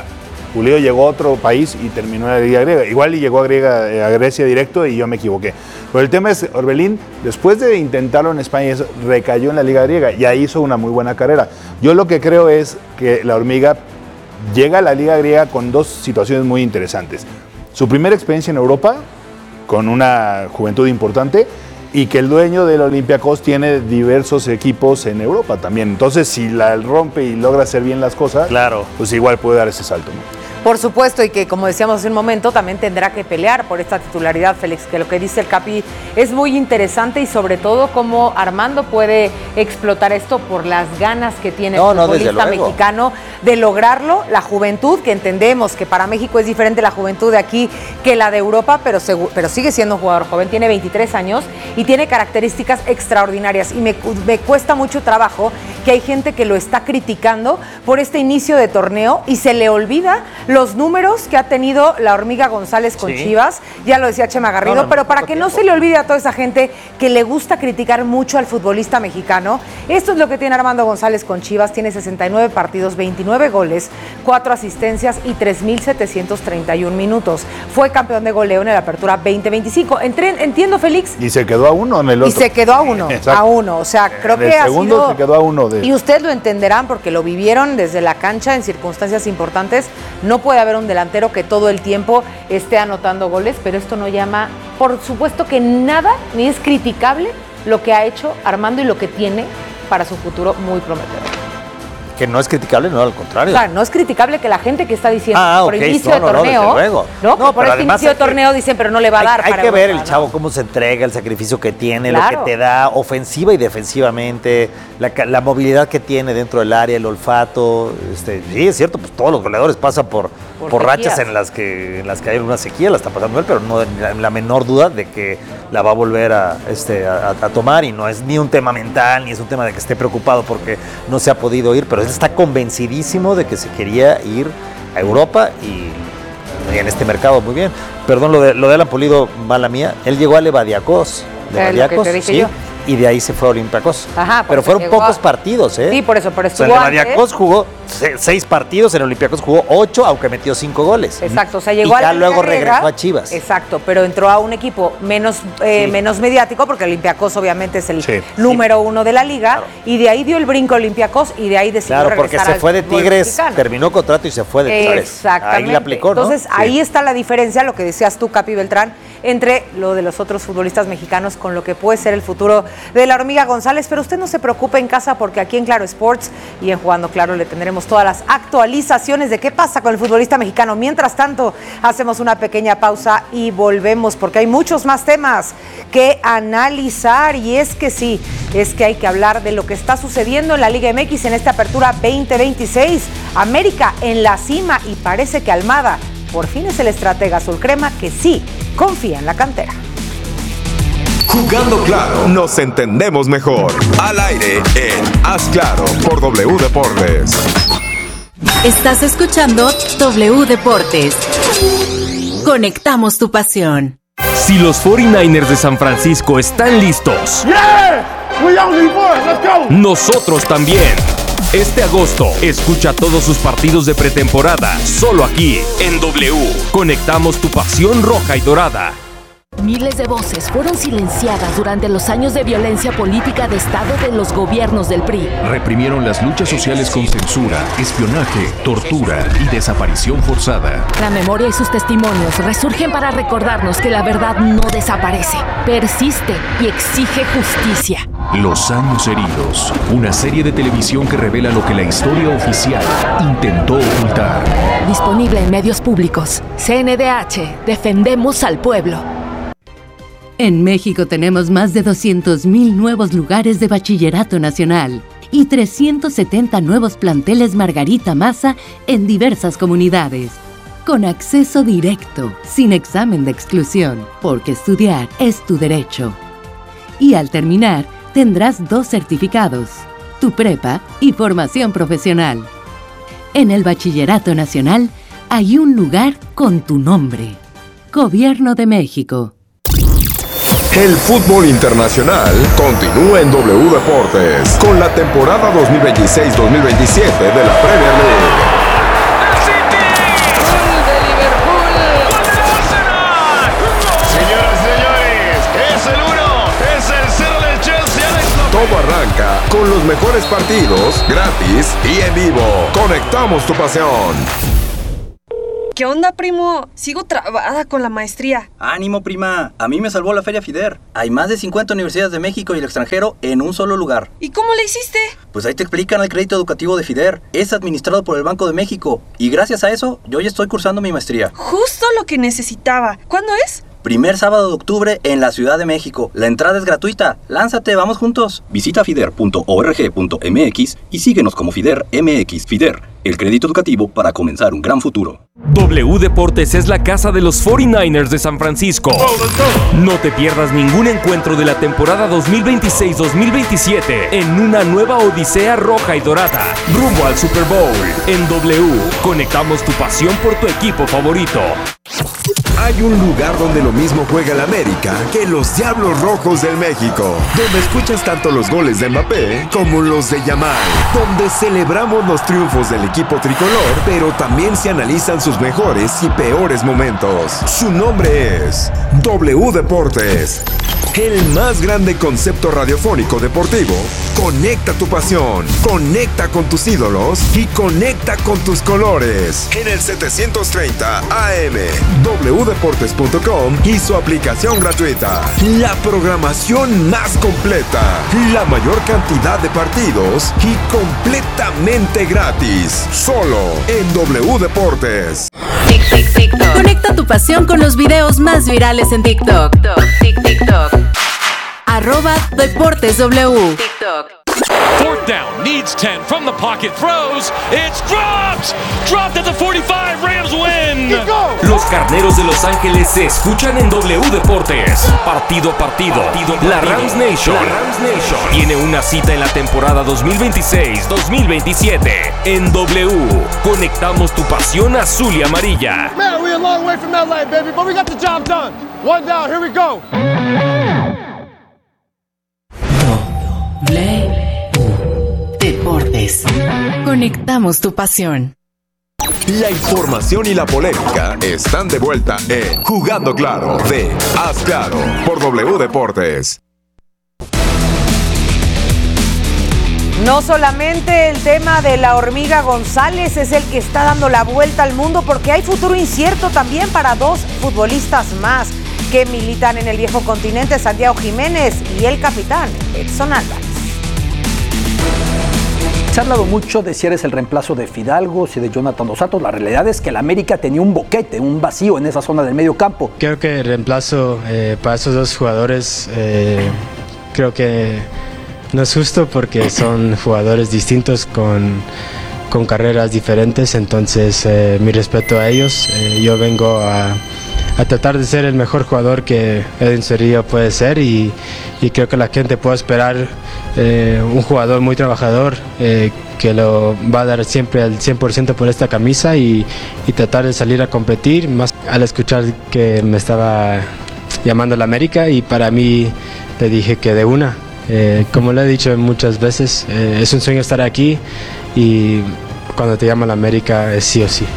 Pulido llegó a otro país y terminó en la Liga Griega. Igual y llegó a, Griega, a Grecia directo y yo me equivoqué. Pero el tema es, Orbelín, después de intentarlo en España, recayó en la Liga Griega y ahí hizo una muy buena carrera. Yo lo que creo es que la hormiga llega a la Liga Griega con dos situaciones muy interesantes. Su primera experiencia en Europa, con una juventud importante, y que el dueño del Olympiacos tiene diversos equipos en Europa también. Entonces, si la rompe y logra hacer bien las cosas, claro, pues igual puede dar ese salto, ¿no? Por supuesto, y que como decíamos hace un momento, también tendrá que pelear por esta titularidad, Félix, que lo que dice el Capi es muy interesante y sobre todo cómo Armando puede explotar esto por las ganas que tiene no, el no, futbolista mexicano de lograrlo, la juventud, que entendemos que para México es diferente la juventud de aquí que la de Europa, pero, pero sigue siendo un jugador joven, tiene veintitrés años y tiene características extraordinarias y me, me cuesta mucho trabajo que hay gente que lo está criticando por este inicio de torneo y se le olvida los números que ha tenido la Hormiga González con sí. Chivas, ya lo decía Chema Garrido, no, no, pero para que tiempo. no se le olvide a toda esa gente que le gusta criticar mucho al futbolista mexicano, esto es lo que tiene Armando González con Chivas, tiene sesenta y nueve partidos, veintinueve goles, cuatro asistencias y tres mil setecientos treinta y uno minutos. Fue campeón de goleo en la Apertura veinte veinticinco. Entré, entiendo, Félix. Y se quedó a uno en el otro. Y se quedó a uno, Exacto. a uno, o sea, creo en que el ha segundo sido... se quedó a uno de... Y ustedes lo entenderán porque lo vivieron desde la cancha en circunstancias importantes. No puede haber un delantero que todo el tiempo esté anotando goles, pero esto no llama, por supuesto que nada, ni es criticable lo que ha hecho Armando y lo que tiene para su futuro muy prometedor. Que no es criticable, no, al contrario. O sea, no es criticable que la gente que está diciendo ah, por okay. inicio no, de no, torneo, no, luego. no, no por este inicio de torneo que, dicen, pero no le va a dar. Hay, para hay que ver Europa, el chavo ¿no? cómo se entrega, el sacrificio que tiene, claro. lo que te da ofensiva y defensivamente, la, la movilidad que tiene dentro del área, el olfato. Este, sí, es cierto, pues todos los goleadores pasan por, por, por rachas en las que en las que hay una sequía, la está pasando él, pero no la menor duda de que la va a volver a, este, a, a tomar y no es ni un tema mental, ni es un tema de que esté preocupado porque no se ha podido ir, pero él está convencidísimo de que se quería ir a Europa y en este mercado muy bien. Perdón, lo de, lo de Alan Pulido, mala mía, él llegó a Levadiakos, Levadiakos, sí, yo. y de ahí se fue a Olympiacos. Ajá, pero fueron pocos a... partidos, ¿eh? Sí, por eso, pero estuvo o sea, en Levadiakos jugó seis partidos, en Olympiacos jugó ocho, aunque metió cinco goles. Exacto, o sea, llegó y ya a la luego Liga regresó a Chivas. Exacto, pero entró a un equipo menos, eh, sí. menos mediático, porque Olympiacos obviamente es el sí. número sí. uno de la liga, claro. y de ahí dio el brinco a Olympiacos y de ahí decidió claro, porque regresar se fue de Tigres, mexicano. terminó contrato y se fue de Tigres. Exactamente. Ahí la aplicó, ¿no? Entonces, sí. ahí está la diferencia, lo que decías tú, Capi Beltrán, entre lo de los otros futbolistas mexicanos con lo que puede ser el futuro de la Hormiga González, pero usted no se preocupe en casa porque aquí en Claro Sports y en Jugando Claro le tendremos todas las actualizaciones de qué pasa con el futbolista mexicano. Mientras tanto, hacemos una pequeña pausa y volvemos porque hay muchos más temas que analizar y es que sí, es que hay que hablar de lo que está sucediendo en la Liga M X en esta apertura veinte veintiséis. América en la cima y parece que Almada por fin es el estratega azul crema que sí confía en la cantera. Jugando Claro, nos entendemos mejor. Al aire en Haz Claro por W Deportes. Estás escuchando W Deportes. Conectamos tu pasión. Si los cuarenta y nueve ers de San Francisco están listos, yeah! We only won. Let's go. Nosotros también. Este agosto, escucha todos sus partidos de pretemporada, solo aquí, en W. Conectamos tu pasión roja y dorada. Miles de voces fueron silenciadas durante los años de violencia política de Estado de los gobiernos del P R I. Reprimieron las luchas sociales con censura, espionaje, tortura y desaparición forzada. La memoria y sus testimonios resurgen para recordarnos que la verdad no desaparece, persiste y exige justicia. Los años heridos, una serie de televisión que revela lo que la historia oficial intentó ocultar. Disponible en medios públicos. C N D H, defendemos al pueblo. En México tenemos más de doscientos mil nuevos lugares de bachillerato nacional y trescientos setenta nuevos planteles Margarita Maza en diversas comunidades. Con acceso directo, sin examen de exclusión, porque estudiar es tu derecho. Y al terminar, tendrás dos certificados, tu prepa y formación profesional. En el Bachillerato Nacional hay un lugar con tu nombre. Gobierno de México. El fútbol internacional continúa en W Deportes con la temporada dos mil veintiséis dos mil veintisiete de la Premier League. arranca con los mejores partidos, gratis y en vivo. Conectamos tu pasión. ¿Qué onda, primo? Sigo trabada con la maestría. Ánimo, prima. A mí me salvó la Feria FIDER. Hay más de cincuenta universidades de México y el extranjero en un solo lugar. ¿Y cómo le hiciste? Pues ahí te explican el crédito educativo de FIDER. Es administrado por el Banco de México. Y gracias a eso, yo ya estoy cursando mi maestría. Justo lo que necesitaba. ¿Cuándo es? Primer sábado de octubre en la Ciudad de México. La entrada es gratuita. Lánzate, vamos juntos. Visita fider punto org punto m x y síguenos como FIDER M X. FIDER, el crédito educativo para comenzar un gran futuro. W Deportes es la casa de los cuarenta y nueve ers de San Francisco. No te pierdas ningún encuentro de la temporada dos mil veintiséis dos mil veintisiete en una nueva odisea roja y dorada, rumbo al Super Bowl. En W, conectamos tu pasión por tu equipo favorito. Hay un lugar donde lo mismo juega el América que los Diablos Rojos del México, donde escuchas tanto los goles de Mbappé como los de Yamal, donde celebramos los triunfos del equipo tricolor, pero también se analizan sus mejores y peores momentos. Su nombre es W Deportes. El más grande concepto radiofónico deportivo. Conecta tu pasión, conecta con tus ídolos y conecta con tus colores. En el setecientos treinta A M, w deportes punto com y su aplicación gratuita. La programación más completa, la mayor cantidad de partidos y completamente gratis. Solo en W Deportes. Tic, tic, TikTok. Conecta tu pasión con los videos más virales en TikTok. Tic, TikTok. Arroba Deportes W. TikTok. Fourth down, needs ten from the pocket, throws, it's dropped! Dropped at the forty-five, Rams win! Los Carneros de Los Ángeles se escuchan en W Deportes. Partido a partido, partido, partido. La Rams Nation, la Rams Nation tiene una cita en la temporada dos mil veintiséis dos mil veintisiete. En W, conectamos tu pasión azul y amarilla. Man, we're a long way from L A, baby, but we got the job done. One down, here we go. Deportes. Conectamos tu pasión. La información y la polémica están de vuelta en Jugando Claro de Haz Claro por W Deportes. No solamente el tema de la hormiga González es el que está dando la vuelta al mundo, porque hay futuro incierto también para dos futbolistas más que militan en el viejo continente, Santiago Jiménez y el capitán Edson Álvarez. Se ha hablado mucho de si eres el reemplazo de Fidalgo, si de Jonathan Dos Santos. La realidad es que el América tenía un boquete, un vacío en esa zona del medio campo. Creo que el reemplazo eh, para esos dos jugadores eh, creo que no es justo, porque son jugadores distintos con, con carreras diferentes. Entonces eh, mi respeto a ellos. Eh, yo vengo a, a tratar de ser el mejor jugador que Edwin Cerrillo puede ser, y, y creo que la gente puede esperar Eh, un jugador muy trabajador, eh, que lo va a dar siempre al cien por ciento por esta camisa, y, y tratar de salir a competir, más al escuchar que me estaba llamando la América, y para mí le dije que de una, eh, como le he dicho muchas veces, eh, es un sueño estar aquí, y cuando te llama la América es sí o sí.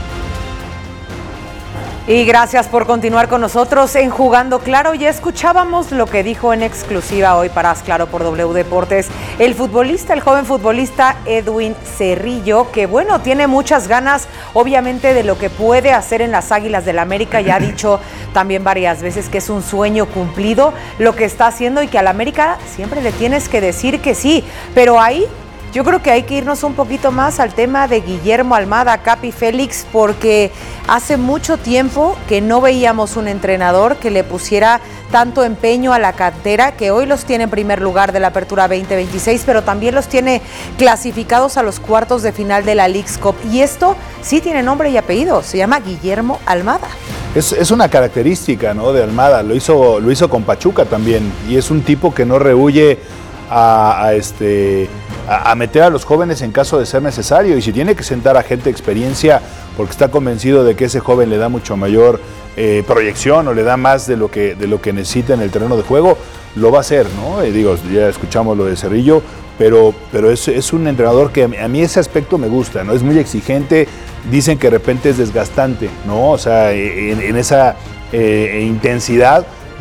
Y gracias por continuar con nosotros en Jugando Claro. Ya escuchábamos lo que dijo en exclusiva hoy para Haz Claro por W Deportes el futbolista, el joven futbolista Edwin Cerrillo, que bueno, tiene muchas ganas obviamente de lo que puede hacer en las Águilas del América. Ya ha dicho también varias veces que es un sueño cumplido lo que está haciendo, y que al América siempre le tienes que decir que sí, pero ahí yo creo que hay que irnos un poquito más al tema de Guillermo Almada, Capi, Félix, porque hace mucho tiempo que no veíamos un entrenador que le pusiera tanto empeño a la cantera, que hoy los tiene en primer lugar de la Apertura veinte veintiséis, pero también los tiene clasificados a los cuartos de final de la Leagues Cup. Y esto sí tiene nombre y apellido, se llama Guillermo Almada. Es, es una característica, ¿no?, de Almada, lo hizo, lo hizo con Pachuca también, y es un tipo que no rehúye a, a este... a meter a los jóvenes en caso de ser necesario, y si tiene que sentar a gente de experiencia porque está convencido de que ese joven le da mucho mayor eh, proyección o le da más de lo que de lo que necesita en el terreno de juego, lo va a hacer, ¿no? Eh, digo, ya escuchamos lo de Cerrillo, pero, pero es, es un entrenador que a mí ese aspecto me gusta, ¿no? Es muy exigente, dicen que de repente es desgastante, ¿no? O sea, en, en esa eh, intensidad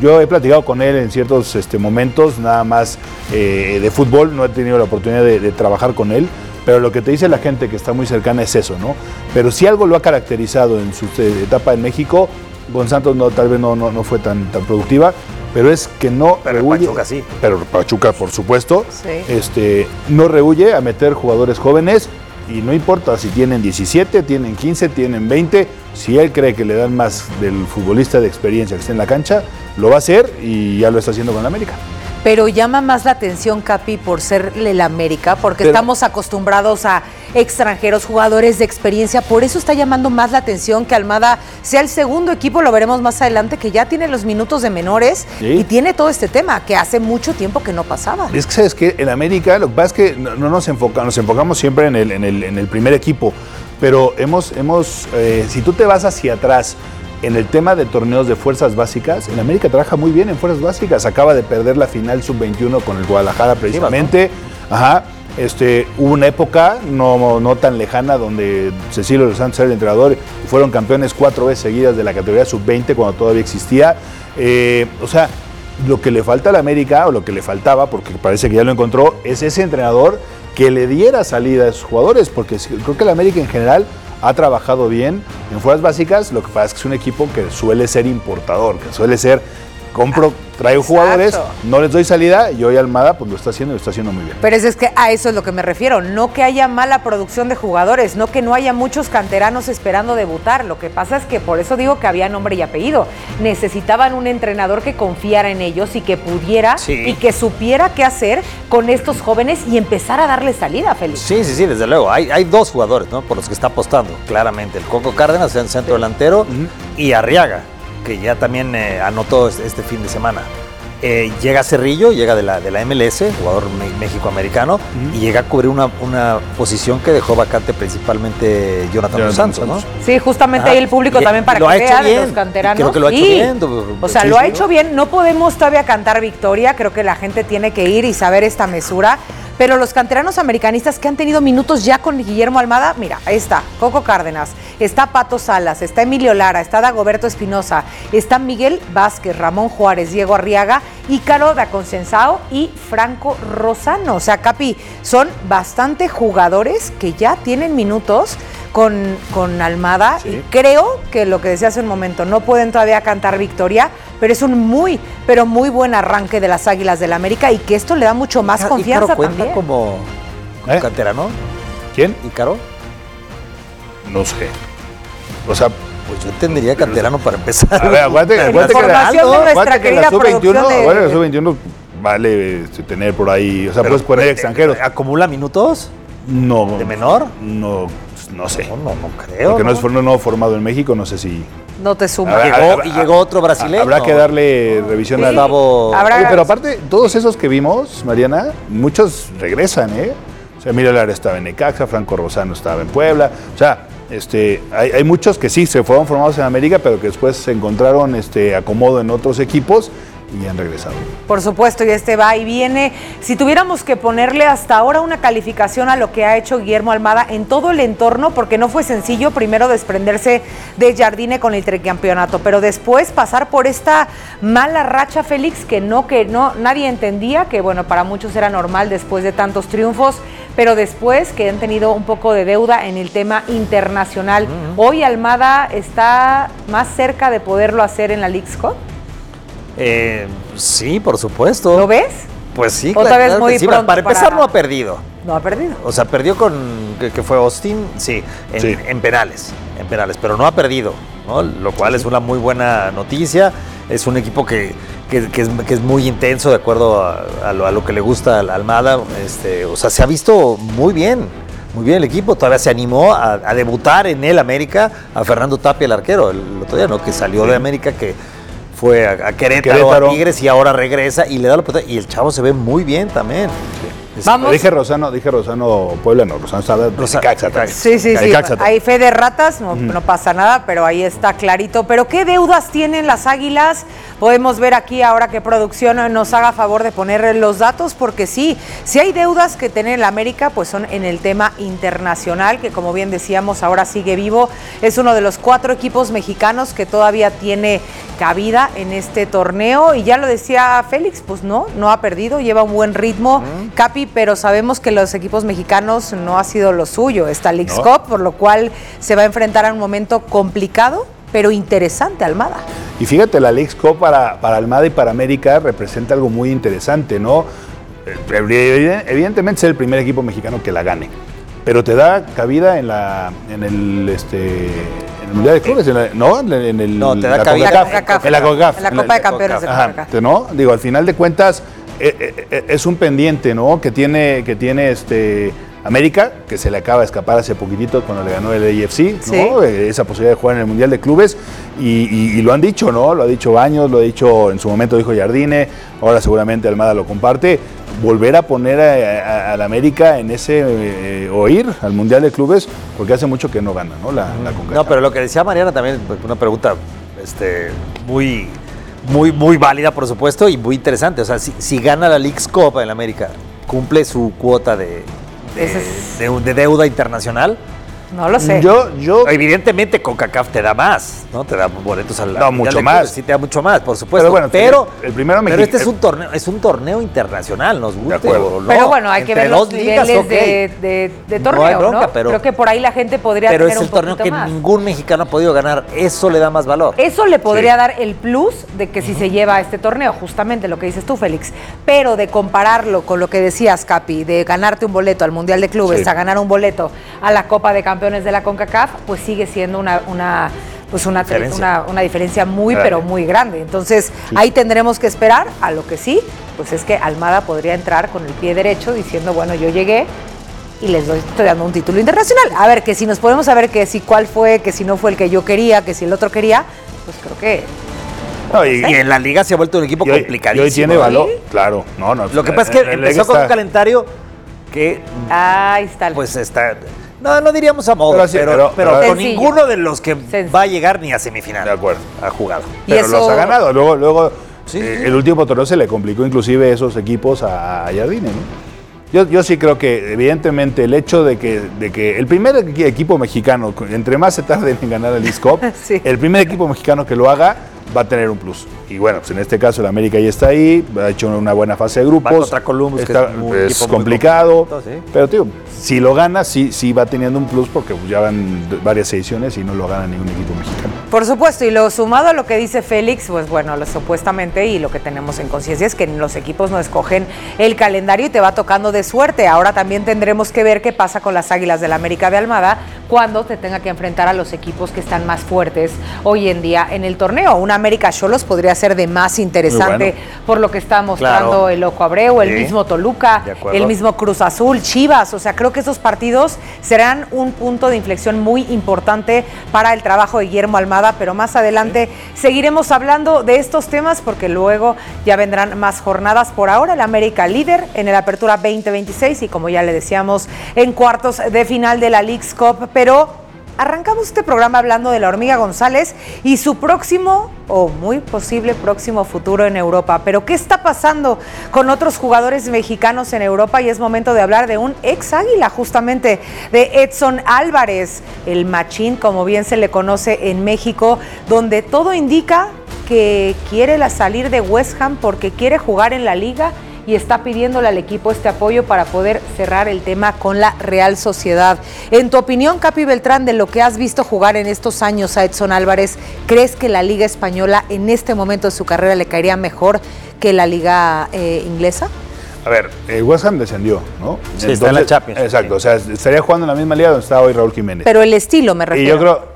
Yo he platicado con él en ciertos este, momentos, nada más eh, de fútbol, no he tenido la oportunidad de, de trabajar con él, pero lo que te dice la gente que está muy cercana es eso, ¿no? Pero si algo lo ha caracterizado en su eh, etapa en México, con Santos no, tal vez no, no, no fue tan, tan productiva, pero es que no pero rehuye, Pachuca sí. Pero Pachuca, por supuesto, Sí. este, no rehuye a meter jugadores jóvenes y no importa si tienen diecisiete, tienen quince, tienen veinte, si él cree que le dan más del futbolista de experiencia que está en la cancha, lo va a hacer y ya lo está haciendo con la América. Pero llama más la atención, Capi, por ser el América, porque Pero- estamos acostumbrados a extranjeros, jugadores de experiencia, por eso está llamando más la atención que Almada sea el segundo equipo, lo veremos más adelante, que ya tiene los minutos de menores Sí. y tiene todo este tema, que hace mucho tiempo que no pasaba. Es que sabes que en América lo que pasa es que no, no nos enfocamos, nos enfocamos siempre en el, en el, en el primer equipo, pero hemos, hemos eh, si tú te vas hacia atrás en el tema de torneos de fuerzas básicas, en América trabaja muy bien en fuerzas básicas, acaba de perder la final sub veintiuno con el Guadalajara precisamente, ajá, este, hubo una época no, no tan lejana donde Cecilio Los Santos era el entrenador y fueron campeones cuatro veces seguidas de la categoría sub veinte cuando todavía existía, eh, o sea, lo que le falta a la América, o lo que le faltaba, porque parece que ya lo encontró, es ese entrenador que le diera salida a esos jugadores, porque creo que la América en general ha trabajado bien en fuerzas básicas, lo que pasa es que es un equipo que suele ser importador, que suele ser, compro, traigo jugadores, no les doy salida, y hoy Almada pues lo está haciendo y lo está haciendo muy bien. Pero es, es que a eso es lo que me refiero, no que haya mala producción de jugadores, no que no haya muchos canteranos esperando debutar, lo que pasa es que por eso digo que había nombre y apellido, necesitaban un entrenador que confiara en ellos y que pudiera Sí. y que supiera qué hacer con estos jóvenes y empezar a darle salida, Félix. Sí, sí, sí, desde luego. Hay, hay dos jugadores, ¿no? Por los que está apostando, claramente. El Coco Cárdenas, en centro delantero, y Arriaga, que ya también eh, anotó este, este fin de semana. Eh, llega Cerrillo, llega de la, de la M L S, jugador me- mexicoamericano, y llega a cubrir una, una posición que dejó vacante principalmente Jonathan Dos Santos, ¿no? Sí, justamente Ajá. ahí el público Y- también para lo que ha hecho vea de bien. los canteranos. Creo que lo ha hecho Sí. bien. O sea, Sí, lo ha sí. hecho bien. No podemos todavía cantar victoria. Creo que la gente tiene que ir y saber esta mesura. Pero los canteranos americanistas que han tenido minutos ya con Guillermo Almada, mira, ahí está Coco Cárdenas, está Pato Salas, está Emilio Lara, está Dagoberto Espinosa, está Miguel Vázquez, Ramón Juárez, Diego Arriaga, Ícaro da Consensao y Franco Rosano. O sea, Capi, son bastante jugadores que ya tienen minutos con, con Almada y creo que lo que decía hace un momento, no pueden todavía cantar victoria, pero es un muy, pero muy buen arranque de las Águilas del América y que esto le da mucho más Ícaro confianza cuenta también. como, como canterano. ¿Quién? ¿Ícaro? No sé. O sea, pues yo entendería canterano para empezar. A ver, aguante, La aguante que la, formación de nuestra aguante que la querida sub veintiuno, producción de- bueno, la sub veintiuno vale este, tener por ahí, o sea, puedes poner extranjeros. ¿Acumula minutos? No. ¿De menor? No, no sé. No, no, no creo. Porque no, ¿no? es for- no formado en México, no sé si. No te suma. Habrá- Llegó- habrá- y llegó otro brasileño. Habrá que darle revisión Sí. al Gustavo- Habrá- Oye, pero aparte, todos esos que vimos, Mariana, muchos regresan, ¿eh? O sea, Emilio Lara estaba en Necaxa, Franco Rosano estaba en Puebla. O sea, este, hay, hay muchos que sí se fueron formados en América, pero que después se encontraron este, acomodo en otros equipos y han regresado. Por supuesto, y este va y viene. Si tuviéramos que ponerle hasta ahora una calificación a lo que ha hecho Guillermo Almada en todo el entorno, porque no fue sencillo primero desprenderse de Jardine con el tricampeonato, pero después pasar por esta mala racha, Félix, que no, que no, nadie entendía, que bueno, para muchos era normal después de tantos triunfos, pero después que han tenido un poco de deuda en el tema internacional. Hoy Almada está más cerca de poderlo hacer en la Leagues Cup. Eh, sí, por supuesto. ¿Lo ves? Pues sí, Otra vez muy que sí. pronto Para empezar, para- no ha perdido. No ha perdido. O sea, perdió con, que, que fue Austin, sí en, Sí. en penales, en penales, pero no ha perdido, ¿no? Lo cual es una muy buena noticia. Es un equipo que, que, que es, que es muy intenso, de acuerdo a, a lo, a lo que le gusta a Almada. Este, o sea, se ha visto muy bien, muy bien el equipo. Todavía se animó a, a debutar en el América a Fernando Tapia, el arquero, el otro día, ¿no? Que salió de América, que fue a, a Querétaro, Querétaro. a Tigres y ahora regresa y le da la oportunidad. Y el chavo se ve muy bien también. Vamos. Dije Rosano, dije Rosano Puebla, no, Rosano estaba de Necaxa también. Sí, sí, sí. Necaxa también. Hay fe de ratas, no, no pasa nada, pero ahí está clarito. Pero ¿qué deudas tienen las Águilas? Podemos ver aquí ahora que producción nos haga favor de poner los datos, porque sí, si hay deudas que tiene la América, pues son en el tema internacional, que como bien decíamos, ahora sigue vivo. Es uno de los cuatro equipos mexicanos que todavía tiene cabida en este torneo. Y ya lo decía Félix, pues no, no ha perdido, lleva un buen ritmo, uh-huh. Capi, pero sabemos que los equipos mexicanos no ha sido lo suyo. Está Leagues no. Cup, por lo cual se va a enfrentar a un momento complicado, pero interesante, Almada. Y fíjate, la Leagues Cup para, para Almada y para América representa algo muy interesante, ¿no? Evidentemente es el primer equipo mexicano que la gane, pero te da cabida en la en el este en el Mundial de Clubes, en la, no, en el no, te da la cabida CONCACAF, en la CONCACAF, en la Copa de Campeones de CONCACAF. ¿No? Digo, al final de cuentas eh, eh, es un pendiente, ¿no? Que tiene que tiene este América, que se le acaba de escapar hace poquitito cuando le ganó el A F C, ¿no? Sí. Esa posibilidad de jugar en el Mundial de Clubes, y, y, y lo han dicho, ¿no? Lo ha dicho Baños, lo ha dicho en su momento, dijo Jardine, ahora seguramente Almada lo comparte. Volver a poner a, a, a la América en ese, eh, o ir al Mundial de Clubes, porque hace mucho que no gana, ¿no? La, la CONCACAF. No, pero lo que decía Mariana también, una pregunta este, muy, muy, muy válida, por supuesto, y muy interesante. O sea, si, si gana la Leagues Cup en la América, ¿cumple su cuota de, de, de, de deuda internacional? No lo sé. Yo, yo... Evidentemente CONCACAF te da más, ¿no? Te da boletos al No, mucho más. Sí, te da mucho más, por supuesto. Pero bueno, pero, el primero pero este es un torneo, es un torneo internacional, nos gusta. De acuerdo. ¿No? Pero bueno, hay que Entre ver los ligas, niveles okay. de, de, de torneo, no hay bronca, ¿no? Pero, creo que por ahí la gente podría pero tener es el un torneo que más. ningún mexicano ha podido ganar, eso le da más valor. Eso le podría sí. dar el plus de que si uh-huh. se lleva a este torneo, justamente lo que dices tú, Félix, pero de compararlo con lo que decías, Capi, de ganarte un boleto al Mundial de Clubes, sí. a ganar un boleto a la Copa de Campeones de la CONCACAF, pues sigue siendo una, una, pues una, diferencia. Una, una diferencia muy, grande. pero muy grande. Entonces, sí. ahí tendremos que esperar. A lo que sí, pues es que Almada podría entrar con el pie derecho diciendo, bueno, yo llegué y les doy, estoy dando un título internacional. A ver, que si nos podemos saber que si cuál fue, que si no fue el que yo quería, que si el otro quería, pues creo que... No, y, y en la liga se ha vuelto un equipo y hoy, complicadísimo. Y hoy tiene valor, ¿sí? Claro. No, no, lo que pasa es que empezó con un calendario que... Ahí está. Pues está... No, no diríamos a modo, pero, sí, pero, pero, pero, pero con ninguno de los que Sencillo. va a llegar ni a semifinal. De acuerdo. Ha jugado. Pero eso... los ha ganado. Luego, luego sí, eh, sí. el último torneo se le complicó inclusive esos equipos a, a Jardine, ¿no? Yo, yo sí creo que, evidentemente, el hecho de que, de que el primer equipo mexicano, entre más se tarde en ganar el Leagues Cup, sí. el primer equipo mexicano que lo haga va a tener un plus. Y bueno, pues en este caso el América ya está ahí, ha hecho una buena fase de grupos. Va contra Columbus, está, que es, muy es complicado. Muy ¿sí? Pero, tío, si lo gana, sí, sí va teniendo un plus porque ya van varias ediciones y no lo gana ningún equipo mexicano. Por supuesto, y lo sumado a lo que dice Félix, pues bueno, lo, supuestamente, y lo que tenemos en conciencia es que los equipos no escogen el calendario y te va tocando de suerte. Ahora también tendremos que ver qué pasa con las Águilas del América de Almada cuando te tenga que enfrentar a los equipos que están más fuertes hoy en día en el torneo. Una América Xolos podría ser de más interesante bueno. por lo que está mostrando claro. el Loco Abreu, el sí. mismo Toluca, el mismo Cruz Azul, Chivas. O sea, creo que esos partidos serán un punto de inflexión muy importante para el trabajo de Guillermo Almada, pero más adelante sí. seguiremos hablando de estos temas porque luego ya vendrán más jornadas. Por ahora, el América líder en el Apertura veinte veintiséis y como ya le decíamos, en cuartos de final de la Leagues Cup, pero arrancamos este programa hablando de la Hormiga González y su próximo o muy posible próximo futuro en Europa. Pero ¿qué está pasando con otros jugadores mexicanos en Europa? Y es momento de hablar de un ex águila, justamente de Edson Álvarez, el machín, como bien se le conoce en México, donde todo indica que quiere la salir de West Ham porque quiere jugar en la liga y está pidiéndole al equipo este apoyo para poder cerrar el tema con la Real Sociedad. En tu opinión, Capi Beltrán, de lo que has visto jugar en estos años a Edson Álvarez, ¿crees que la Liga Española en este momento de su carrera le caería mejor que la Liga eh, inglesa? A ver, el West Ham descendió, ¿no? Sí, Entonces, está en la Champions. Exacto, o sea, estaría jugando en la misma liga donde está hoy Raúl Jiménez. Pero el estilo, me refiero. Y yo creo...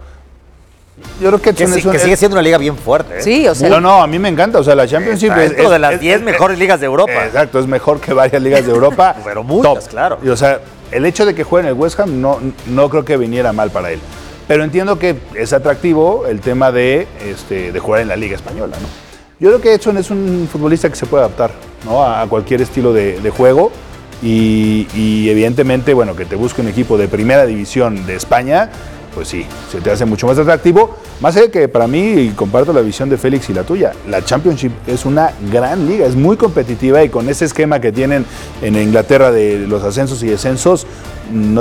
Yo creo que, que, sí, un, que sigue siendo una liga bien fuerte. ¿eh? Sí, o sea. No, no, a mí me encanta. O sea, la Championship es dentro de las diez mejores ligas de Europa. Exacto, es mejor que varias ligas de Europa. Pero muchas, top. Claro. Y, o sea, el hecho de que juegue en el West Ham no, no creo que viniera mal para él. Pero entiendo que es atractivo el tema de, este, de jugar en la Liga Española, ¿no? Yo creo que Edson es un futbolista que se puede adaptar, ¿no? a, a cualquier estilo de, de juego. Y, y evidentemente, bueno, que te busque un equipo de primera división de España. pues sí, se te hace mucho más atractivo. Más allá de que para mí, y comparto la visión de Félix y la tuya, la Championship es una gran liga, es muy competitiva y con ese esquema que tienen en Inglaterra de los ascensos y descensos, no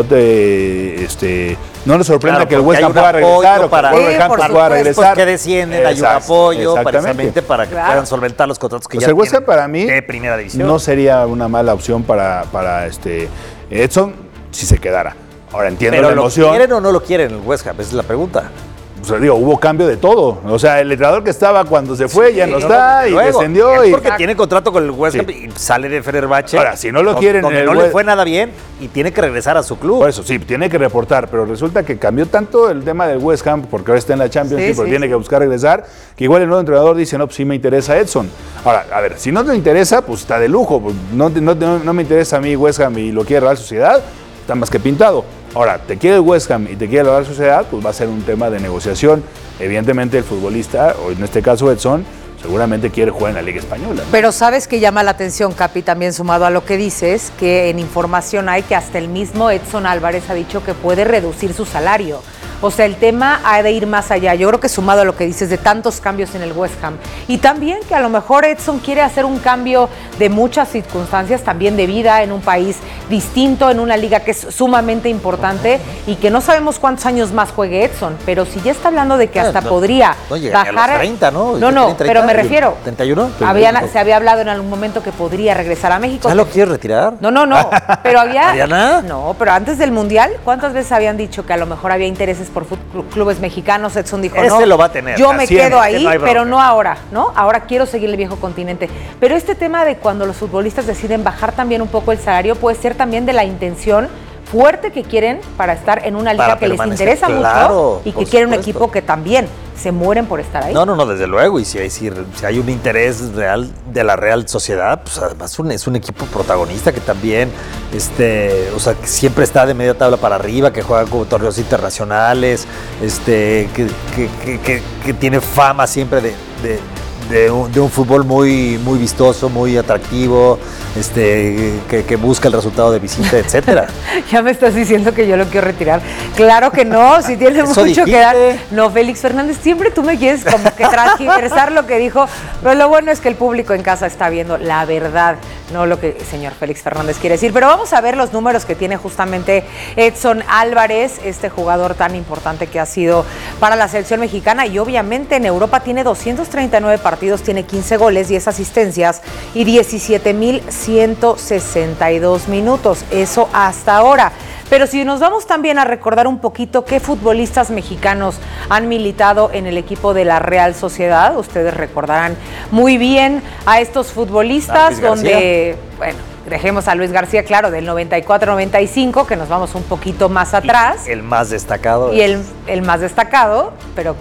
te este no les sorprenda Claro, que el porque West Ham hay un pueda regresar o que para- el Sí, Wolverhampton por pueda supuesto, regresar. que descienden, hay un Exact- apoyo exactamente. precisamente para que Claro. puedan solventar los contratos que Pues ya el West Ham tienen para mí de primera división. no sería una mala opción para, para este Edson si se quedara. Ahora entiendo Pero la ¿lo emoción. quieren o no lo quieren el West Ham? Esa es la pregunta. O sea, digo, hubo cambio de todo. O sea, el entrenador que estaba cuando se fue ya no Sí, está y luego, descendió. es Y porque tiene contrato con el West Ham y sale de Fenerbahce. Ahora, si no lo donde- quieren, donde el no le West- fue nada bien y tiene que regresar a su club. Por eso, sí, tiene que reportar, pero resulta que cambió tanto el tema del West Ham, porque ahora está en la Champions, Sí, porque sí, tiene sí. que buscar regresar, que igual el nuevo entrenador dice, no, pues sí me interesa Edson. Ahora, a ver, si no te interesa, pues está de lujo, pues no, te- no, te- no me interesa a mí West Ham y lo quiere Real Sociedad, está más que pintado. Ahora, te quiere el West Ham y te quiere la Real Sociedad, pues va a ser un tema de negociación. Evidentemente el futbolista, o en este caso Edson, seguramente quiere jugar en la Liga Española, ¿no? Pero sabes que llama la atención, Capi, también sumado a lo que dices, que en información hay que hasta el mismo Edson Álvarez ha dicho que puede reducir su salario. O sea, el tema ha de ir más allá. Yo creo que sumado a lo que dices de tantos cambios en el West Ham. Y también que a lo mejor Edson quiere hacer un cambio de muchas circunstancias, también de vida, en un país distinto, en una liga que es sumamente importante y que no sabemos cuántos años más juegue Edson. Pero si ya está hablando de que hasta no, podría no llegaría bajar... a los treinta, ¿no? No, no, ¿Tiene treinta? pero me refiero... ¿treinta y uno? Había, se había hablado en algún momento que podría regresar a México. ¿Ya lo quieres retirar? No, no, no. Pero había. ¿Mariana? No, pero antes del Mundial, ¿cuántas veces habían dicho que a lo mejor había intereses por fut- clubes mexicanos? Edson dijo, Ese no. lo va a tener. Yo me Así quedo es, que ahí, no hay bronca. pero no ahora, ¿no? Ahora quiero seguir el viejo continente. Pero este tema de cuando los futbolistas deciden bajar también un poco el salario puede ser también de la intención fuerte que quieren para estar en una liga Para que les permanecer, interesa claro, mucho y que por quieren un supuesto. equipo que también se mueren por estar ahí. No, no, no, desde luego. Y si hay, si, si hay un interés real de la Real Sociedad, pues además un- es un equipo protagonista que también, este, o sea, que siempre está de media tabla para arriba, que juega con torneos internacionales, este, que, que- que- que- que tiene fama siempre de, de- de un, de un fútbol muy, muy vistoso, muy atractivo, este, que, que busca el resultado de visita, etcétera. Ya me estás diciendo que yo lo quiero retirar. Claro que no, si tiene Eso mucho dijiste. que dar. No, Félix Fernández, siempre tú me quieres como que transgiversar lo que dijo, pero lo bueno es que el público en casa está viendo la verdad, no lo que el señor Félix Fernández quiere decir. Pero vamos a ver los números que tiene justamente Edson Álvarez, este jugador tan importante que ha sido para la selección mexicana, y obviamente en Europa tiene doscientos treinta y nueve partidos, tiene quince goles, diez asistencias y diecisiete mil ciento sesenta y dos minutos. Eso hasta ahora. Pero si nos vamos también a recordar un poquito qué futbolistas mexicanos han militado en el equipo de la Real Sociedad, ustedes recordarán muy bien a estos futbolistas, Luis donde, bueno, dejemos a Luis García, claro, del noventa y cuatro noventa y cinco, que nos vamos un poquito más atrás. El más destacado. Y el, el más destacado, pero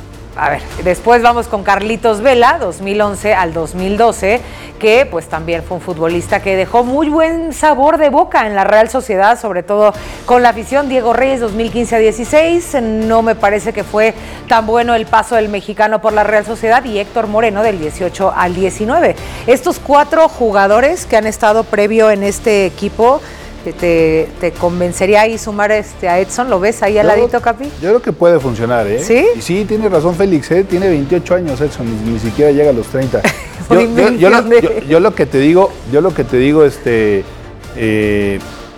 a ver, después vamos con Carlitos Vela, dos mil once al dos mil doce, que pues también fue un futbolista que dejó muy buen sabor de boca en la Real Sociedad, sobre todo con la afición. Diego Reyes, dos mil quince a dieciséis, no me parece que fue tan bueno el paso del mexicano por la Real Sociedad, y Héctor Moreno del dieciocho al diecinueve. Estos cuatro jugadores que han estado previo en este equipo, ¿Te, te convencería ahí sumar este a Edson? ¿Lo ves ahí al Yo- ladito, Capi? Yo creo que puede funcionar, ¿eh? ¿Sí? Y sí, tiene razón Félix, ¿eh? Tiene veintiocho años Edson, ni, ni siquiera llega a los treinta. yo, Muy yo- yo lo, bien. yo- yo lo que te digo, yo lo que te digo, este, eh,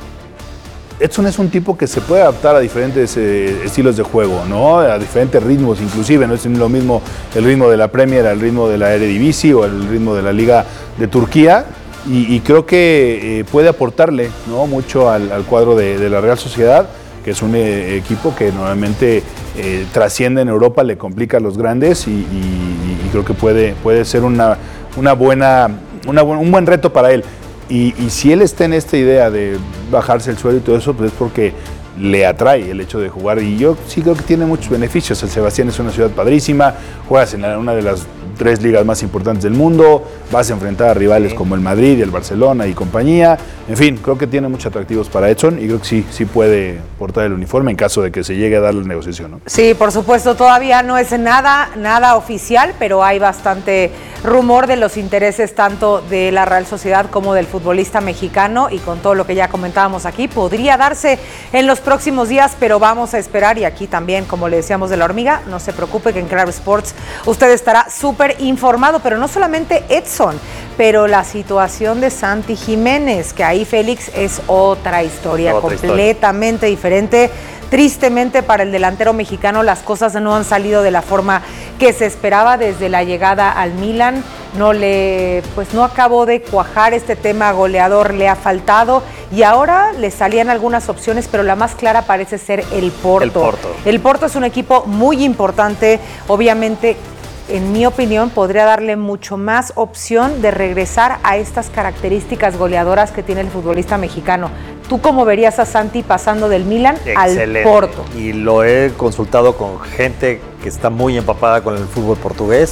Edson es un tipo que se puede adaptar a diferentes eh, estilos de juego, ¿no? A diferentes ritmos, inclusive, no es lo mismo el ritmo de la Premier, el ritmo de la Eredivisie o el ritmo de la Liga de Turquía. Y, y creo que eh, puede aportarle, ¿no?, mucho al, al cuadro de, de la Real Sociedad, que es un eh, equipo que normalmente eh, trasciende en Europa, le complica a los grandes y, y- y creo que puede, puede ser una, una buena, una bu- un buen reto para él. Y, y si él está en esta idea de bajarse el suelo y todo eso, pues es porque le atrae el hecho de jugar. Y yo sí creo que tiene muchos beneficios. El Sebastián es una ciudad padrísima, juegas en la- una de las tres ligas más importantes del mundo, vas a enfrentar a rivales sí. como el Madrid y el Barcelona y compañía. En fin, creo que tiene muchos atractivos para Edson y creo que sí, sí puede portar el uniforme en caso de que se llegue a dar la negociación, ¿no? Sí, por supuesto, todavía no es nada, nada oficial, pero hay bastante rumor de los intereses tanto de la Real Sociedad como del futbolista mexicano, y con todo lo que ya comentábamos aquí, podría darse en los próximos días, pero vamos a esperar. Y aquí también, como le decíamos de la hormiga, no se preocupe que en Claro Sports usted estará súper informado, pero no solamente Edson, pero la situación de Santi Jiménez, que ahí, Félix, es otra historia otra completamente historia. diferente. Tristemente para el delantero mexicano las cosas no han salido de la forma que se esperaba desde la llegada al Milan. No le, pues no acabó de cuajar este tema goleador, le ha faltado y ahora le salían algunas opciones, pero la más clara parece ser el Porto. El Porto. El Porto es un equipo muy importante, obviamente. En mi opinión, podría darle mucho más opción de regresar a estas características goleadoras que tiene el futbolista mexicano. ¿Tú cómo verías a Santi pasando del Milan Excelente. al Porto? Y lo he consultado con gente que está muy empapada con el fútbol portugués